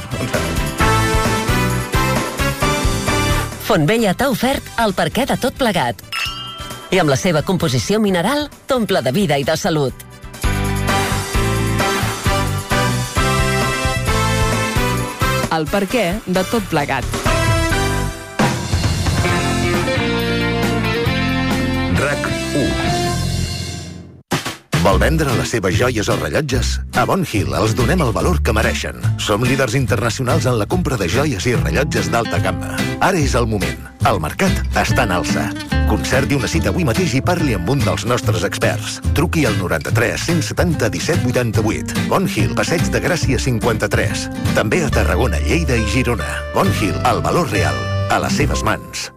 Fontvella t'ha ofert el perquè de tot plegat. I amb la seva composició mineral t'omple de vida i de salut. El perquè de tot plegat. RAC 1. Vol vendre les seves joies o rellotges? A Bon Hill els donem el valor que mereixen. Som líders internacionals en la compra de joies i rellotges d'alta gamma. Ara és el moment. El mercat està en alça. Concerti una cita avui mateix i parli amb un dels nostres experts. Truqui al 93 170 17 88. Bon Hill, Passeig de Gràcia 53. També a Tarragona, Lleida i Girona. Bon Hill, el valor real, a les seves mans.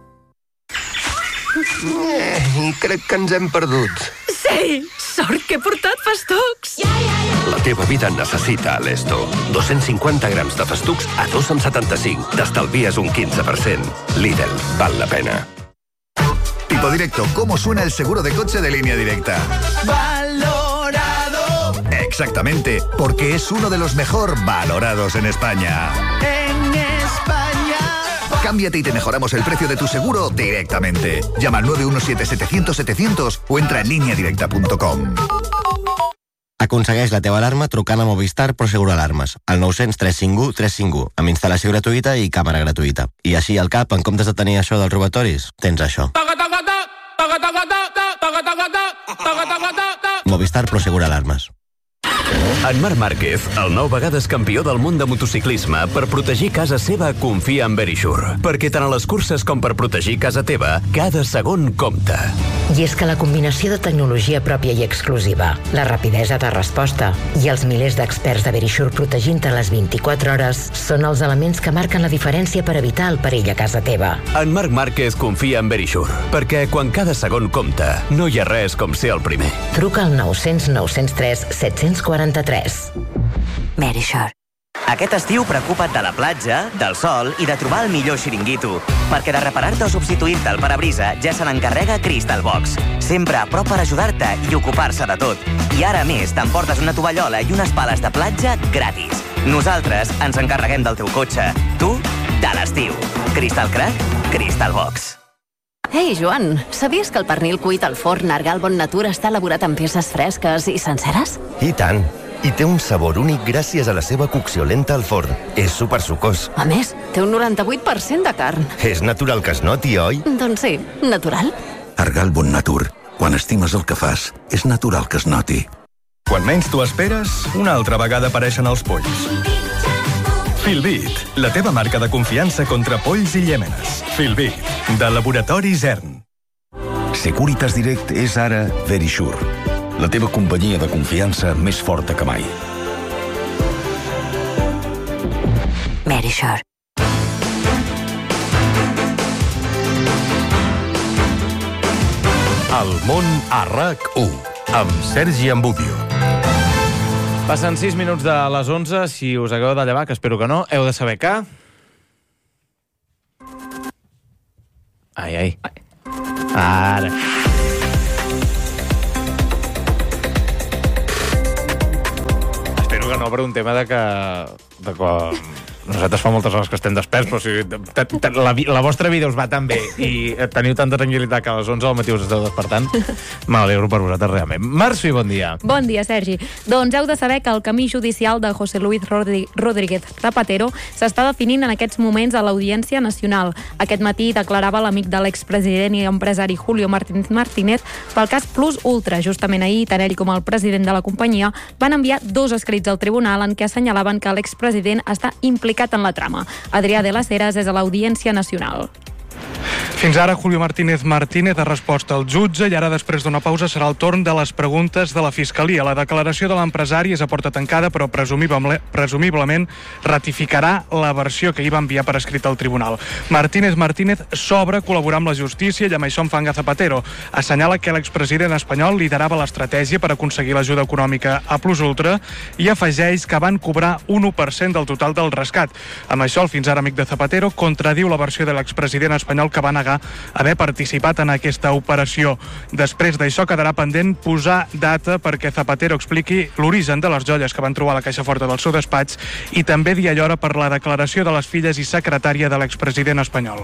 I crec que ens hem perdut. Sí! Sort que he portat festucs! La teva vida necessita Alesto. 250 grams de festucs a 2,75. T'estalvies un 15%. Lidl, val la pena. Tipo Directo, ¿cómo suena el seguro de coche de Línea Directa? ¡Valorado! Exactamente, porque es uno de los mejor valorados en España. ¡En España! Cámbiate y te mejoramos el precio de tu seguro directamente. Llama al 917-700-700 o entra en lineadirecta.com. Aconsegueix la teva alarma trucant a Movistar Prosegur Alarmes al 900 351 351 amb instal·lació gratuïta i càmera gratuïta. I així al cap, en comptes de tenir això dels robatoris, tens això. Movistar Prosegur Alarmes. En Marc Márquez, el 9 vegades campió del món de motociclisme, per protegir casa seva confia en Verisure. Perquè tant a les curses com per protegir casa teva, cada segon compta. I és que la combinació de tecnologia pròpia i exclusiva, la rapidesa de resposta i els milers d'experts de Verisure protegint-te les 24 hores són els elements que marquen la diferència per evitar el perill a casa teva. En Marc Márquez confia en Verisure, perquè quan cada segon compta, no hi ha res com ser el primer. Truca al 900 903 743. Verisure. Aquest estiu preocupa't de la platja, del sol i de trobar el millor xiringuito. Perquè de reparar-te o substituir-te el parabrisa ja se n'encarrega Crystal Box. Sempre a prop per ajudar-te i ocupar-se de tot. I ara a més t'emportes una tovallola i unes pales de platja gratis. Nosaltres ens encarreguem del teu cotxe. Tu, de l'estiu. Crystal Crack, Crystal Box. Ei, Joan, sabies que el pernil cuit al forn Argal Bon Natura està elaborat amb peces fresques i senceres? I tant. I té un sabor únic gràcies a la seva cocció lenta al forn. És supersucós. A més, té un 98% de carn. És natural que es noti, oi? Doncs sí, natural. Argal Bon Natur. Quan estimes el que fas, és natural que es noti. Quan menys t'ho esperes, una altra vegada apareixen els polls. Filbit, la teva marca de confiança contra polls i llèmenes. Filbit, de Laboratori Zern. Securitas Direct és ara Verisure, la teva companyia de confiança més forta que mai. Verisure. El món a RAC1, amb Sergi Ambudio. Passen 6 minuts de les 11. Si us acabeu de llevar, que espero que no, heu de saber que... Ai. Ara. Espero que no, per un tema de que nosaltres fa moltes hores que estem desperts, però la vostra vida us va tan bé i teniu tanta tranquil·litat que a les 11 del matí us esteu despertant. M'alegro per vosaltres, realment. Marci, bon dia. Bon dia, Sergi. Doncs heu de saber que el camí judicial de José Luis Rodríguez Zapatero s'està definint en aquests moments a l'Audiència Nacional. Aquest matí declarava l'amic de l'expresident i empresari Julio Martínez pel cas Plus Ultra. Justament ahir, tant ell com el president de la companyia van enviar 2 escrits al tribunal en què assenyalaven que l'expresident està implicat en la trama. Adrià de las Heras és a l'Audiència Nacional. Fins ara, Julio Martínez ha respost al jutge i ara, després d'una pausa, serà el torn de les preguntes de la Fiscalia. La declaració de l'empresari és a porta tancada, però presumiblement ratificarà la versió que hi va enviar per escrit al tribunal. Martínez s'obre a col·laborar amb la justícia i amb això enfanga Zapatero. Assenyala que l'expresident espanyol liderava l'estratègia per aconseguir l'ajuda econòmica a Plus Ultra i afegeix que van cobrar un 1% del total del rescat. Amb això, el fins ara amic de Zapatero contradiu la versió de l'expresident espanyol que va negar haver participat en aquesta operació. Després d'això quedarà pendent posar data perquè Zapatero expliqui l'origen de les joies que van trobar a la caixa forta del seu despatx i també dia i hora per la declaració de les filles i secretària de l'expresident espanyol.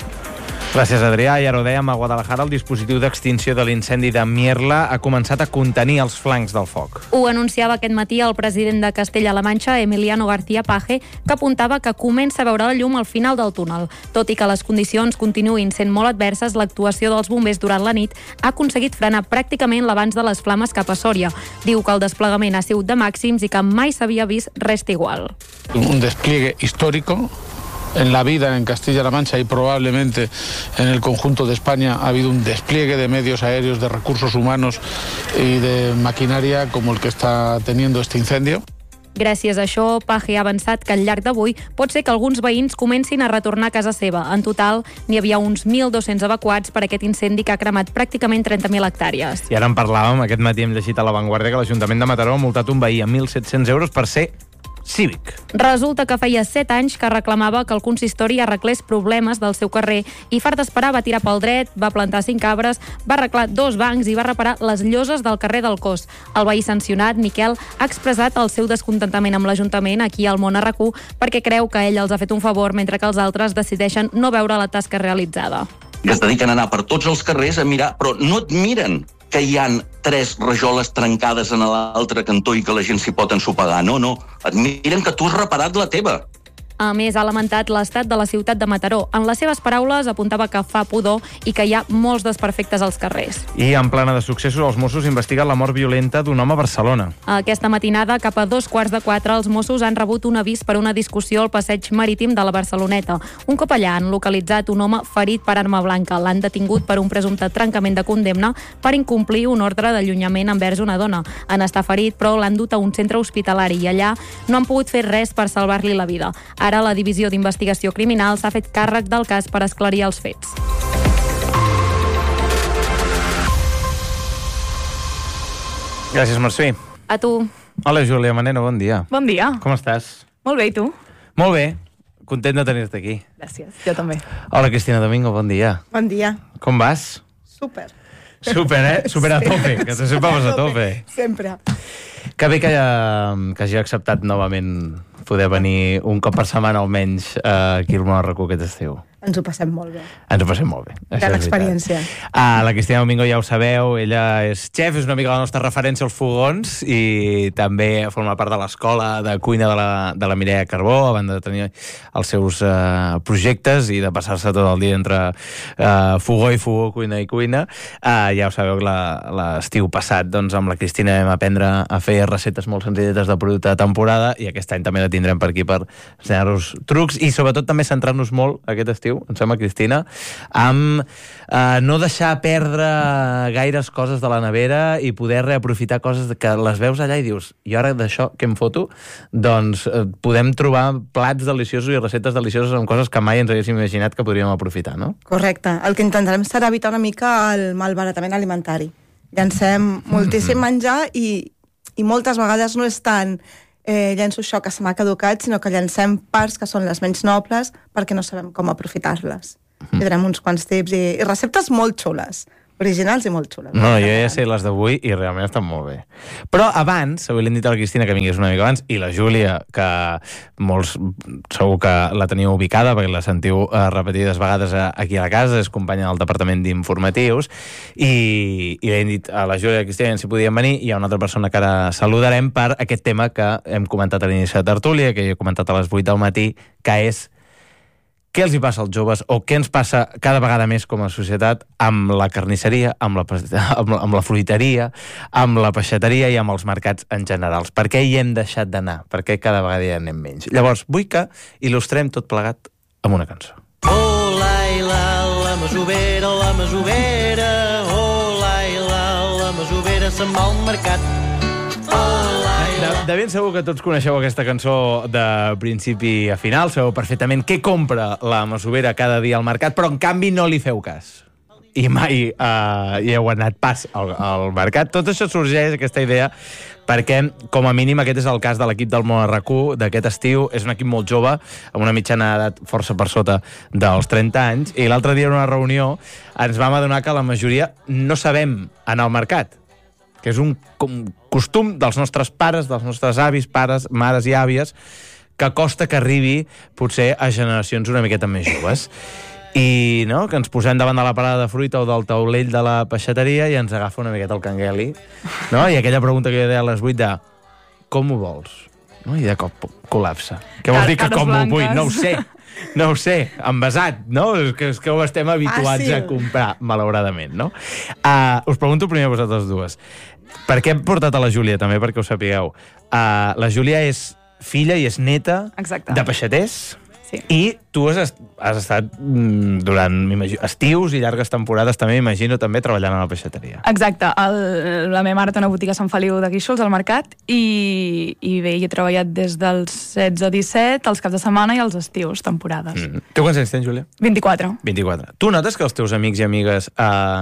Gràcies, Adrià. I ara ho dèiem, a Guadalajara el dispositiu d'extinció de l'incendi de Mierla ha començat a contenir els flancs del foc. Ho anunciava aquest matí el president de Castella-La Manxa, Emiliano García Paje, que apuntava que comença a veure la llum al final del túnel. Tot i que les condicions continuïn sent molt adverses, l'actuació dels bombers durant la nit ha aconseguit frenar pràcticament l'avanç de les flames cap a Sòria. Diu que el desplegament ha sigut de màxims i que mai s'havia vist res igual. Un despliegue histórico. En la vida en Castilla-La Mancha y probablemente en el conjunto de España ha habido un despliegue de medios aéreos, de recursos humanos y de maquinaria como el que está teniendo este incendio. Gràcies a això, Paje ha avançat que al llarg d'avui pot ser que alguns veïns comencin a retornar a casa seva. En total, n'hi havia uns 1.200 evacuats per aquest incendi que ha cremat pràcticament 30.000 hectàrees. I ara en parlàvem, aquest matí hem llegit a La Vanguardia que l'Ajuntament de Mataró ha multat un veí a 1.700 euros per ser cívic. Resulta que feia 7 anys que reclamava que el consistori arreglés problemes del seu carrer i fart d'esperar va tirar pel dret, va plantar 5 arbres, va arreglar 2 bancs i va reparar les lloses del carrer del Cos. El veí sancionat, Miquel, ha expressat el seu descontentament amb l'Ajuntament aquí al Món a RAC1 perquè creu que ell els ha fet un favor mentre que els altres decideixen no veure la tasca realitzada. Que es dediquen a anar per tots els carrers a mirar, però no et miren que hi han 3 rajoles trencades en l'altre cantó i que la gent s'hi pot ensopegar. No. Et miren que tu has reparat la teva. A més, ha lamentat l'estat de la ciutat de Mataró. En les seves paraules, apuntava que fa pudor i que hi ha molts desperfectes als carrers. I en plana de successos, els Mossos investiguen la mort violenta d'un home a Barcelona. Aquesta matinada, cap a 3:15, els Mossos han rebut un avís per una discussió al passeig marítim de la Barceloneta. Un cop allà han localitzat un home ferit per arma blanca. L'han detingut per un presumpte trencament de condemna per incomplir un ordre d'allunyament envers una dona. En estar ferit, però l'han dut a un centre hospitalari i allà no han pogut fer res per salvar-li la vida. Ara la Divisió d'Investigació Criminal s'ha fet càrrec del cas per esclarir els fets. Gràcies, Mercè. A tu. Hola, Júlia Maneno, bon dia. Bon dia. Com estàs? Molt bé, i tu? Molt bé. Content de tenir-te aquí. Gràcies, jo també. Hola, Cristina Domingo, bon dia. Bon dia. Com vas? Súper. Súper, Súper a tope, que tu sempre vas a tope. Sempre. Que bé que hagi acceptat novament poder venir un cop per setmana almenys aquí al Món a RAC1 aquest estiu. ens ho passem molt bé. Ens ho passem molt bé. Gran experiència. La Cristina Domingo ja ho sabeu, ella és xef, és una mica la nostra referència als fogons i també forma part de l'escola de cuina de la Mireia Carbó, a banda de tenir els seus projectes i de passar-se tot el dia entre fogó i fogó, cuina i cuina. Ja ho sabeu, l'estiu passat doncs, amb la Cristina vam aprendre a fer recetes molt senzilletes de producte de temporada i aquest any també la tindrem per aquí per ensenyar-nos trucs i sobretot també centrar-nos molt aquest estiu, em sembla, Cristina, amb no deixar perdre gaires coses de la nevera i poder reaprofitar coses que les veus allà i dius, i ara d'això què em foto? Doncs podem trobar plats deliciosos i recetes delicioses amb coses que mai ens haguéssim imaginat que podríem aprofitar, no? Correcte. El que intentarem serà evitar una mica el malbaratament alimentari. Llancem moltíssim menjar i moltes vegades no és tant llenço això que se m'ha caducat, sinó que llancem parts que són les menys nobles perquè no sabem com aprofitar-les. Tindrem uns quants tips i receptes molt xules, originals i molt xules. No, jo ja sé les d'avui i realment estan molt bé. Però abans, avui l'hem dit a la Cristina que vingués una mica abans, i la Júlia, que molts segur que la teniu ubicada, perquè la sentiu repetides vegades aquí a la casa, és companya del Departament d'Informatius, i l'hem dit a la Júlia i a la Cristina si podien venir, i hi ha una altra persona que ara saludarem per aquest tema que hem comentat a l'inici de tertúlia, que he comentat a les 8 del matí, que és què els hi passa als joves o què ens passa cada vegada més com a societat amb la carnisseria, amb la fruiteria, amb la peixateria i amb els mercats en general. Per què hi hem deixat d'anar? Per què cada vegada hi anem menys? Llavors, vull que il·lustrem tot plegat amb una cançó. Oh, Laila, la masovera, oh, Laila, la masovera se'n va al mercat. De ben segur que tots coneixeu aquesta cançó de principi a final, sabeu perfectament què compra la masovera cada dia al mercat, però en canvi no li feu cas. I mai hi heu anat pas al mercat. Tot això sorgeix, aquesta idea, perquè, com a mínim, aquest és el cas de l'equip del Món RQ d'aquest estiu. És un equip molt jove, amb una mitjana d'edat força per sota dels 30 anys, i l'altre dia en una reunió ens vam adonar que la majoria no sabem anar al mercat, que és un costum dels nostres pares, dels nostres avis, pares, mares i àvies, que costa que arribi potser a generacions una miqueta més joves. I no, que ens posem davant de la parada de fruita o del taulell de la peixateria i ens agafa una miqueta el cangueli, no? I aquella pregunta que jo deia a les 8 de com ho vols? No? I de cop col·lapsa. Què vols dir que com ho vull? No ho sé, envasat, no? És que ho estem habituats a comprar, malauradament, no? Us pregunto primer a vosaltres dues. Per què hem portat a la Júlia, també, perquè ho sapigueu? La Júlia és filla i és neta de peixaters, i tu has estat durant estius i llargues temporades també, imagino, també treballant a la peixateria. Exacte. La meva mare té una botiga a Sant Feliu de Guíxols, al mercat, i bé, hi he treballat des dels 16 a 17, els caps de setmana i els estius, temporades. Tu quants anys tens, Júlia? 24. Tu notes que els teus amics i amigues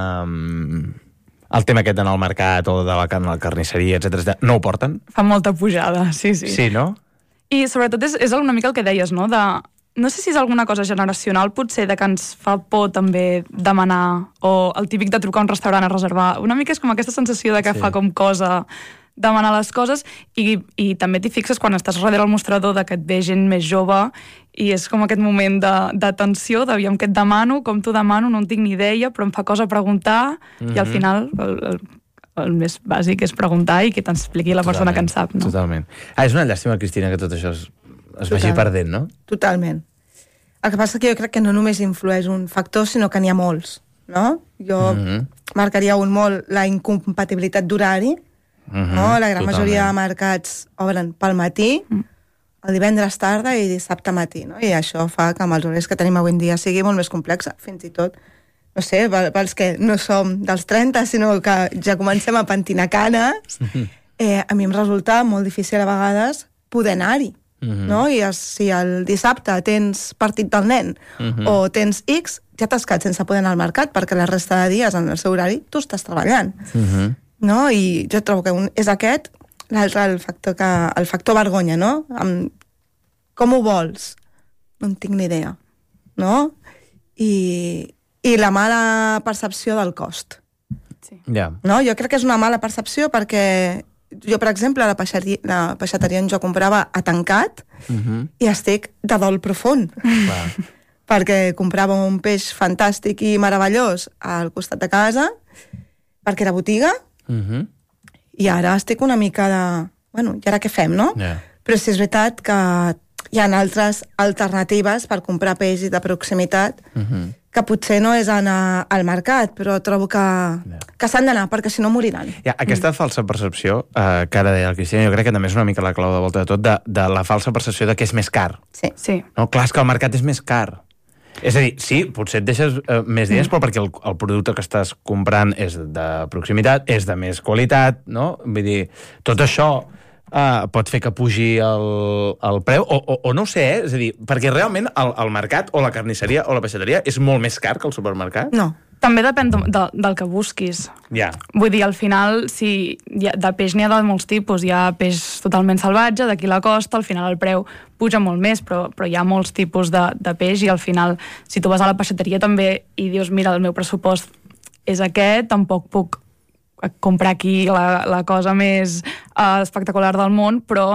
el tema aquest d'anar al mercat o de la carnisseria, etc., no ho porten? Fa molta pujada, sí. Sí, no? I sobretot és una mica el que deies, no? No sé si és alguna cosa generacional, potser, de que ens fa por també demanar, o el típic de trucar a un restaurant a reservar. Una mica és com aquesta sensació de que fa com cosa demanar les coses, i també t'hi fixes quan estàs darrere el mostrador de que et ve gent més jove, i és com aquest moment de tensió, d'aviam què et demano, com t'ho demano, no en tinc ni idea, però em fa cosa preguntar, i al final el més bàsic és preguntar i que t'expliqui la persona que en sap. No? Totalment. És una llàstima, Cristina, que tot això es vagi perdent, no? Totalment. El que passa que jo crec que no només influeix un factor, sinó que n'hi ha molts, no? Jo marcaria molt la incompatibilitat d'horari, no? La gran majoria de mercats obren pel matí, el divendres tarda i dissabte matí, no? I això fa que amb els horaris que tenim avui en dia sigui molt més complexa, fins i tot, no sé, pels que no som dels 30, sinó que ja comencem a pentinar canes, a mi em resulta molt difícil a vegades poder anar-hi. No? I si el dissabte tens partit del nen o tens X, ja t'has quedat sense poder anar al mercat perquè la resta de dies en el seu horari tu estàs treballant, no? I jo trobo que és aquest l'altre, el factor vergonya, no? Com ho vols? No en tinc ni idea, no? I la mala percepció del cost, no? Jo crec que és una mala percepció perquè jo, per exemple, la peixateria on jo comprava ha tancat i estic de dol profund. perquè comprava un peix fantàstic i meravellós al costat de casa, perquè era botiga, i ara estic una mica de... Bueno, i ara què fem, no? Però sí és veritat que hi ha altres alternatives per comprar peix de proximitat, que potser no és anar al mercat, però trobo que s'han d'anar, perquè si no moriran. Aquesta falsa percepció, que ara deia el Cristian, jo crec que també és una mica la clau de volta de tot, de la falsa percepció de que és més car. Sí. No? Clar, és que el mercat és més car. És a dir, sí, potser et deixes més diners, però perquè el producte que estàs comprant és de proximitat, és de més qualitat, no? Vull dir, tot això pot fer que pugi el preu, o no ho sé, és a dir, perquè realment el mercat o la carnisseria o la peixateria és molt més car que el supermercat? No. També depèn del que busquis. Vull dir, al final, de peix n'hi ha de molts tipus. Hi ha peix totalment salvatge, d'aquí la costa, al final el preu puja molt més, però hi ha molts tipus de peix i al final, si tu vas a la peixateria també i dius, mira, el meu pressupost és aquest, tampoc puc comprar aquí la cosa més espectacular del món, però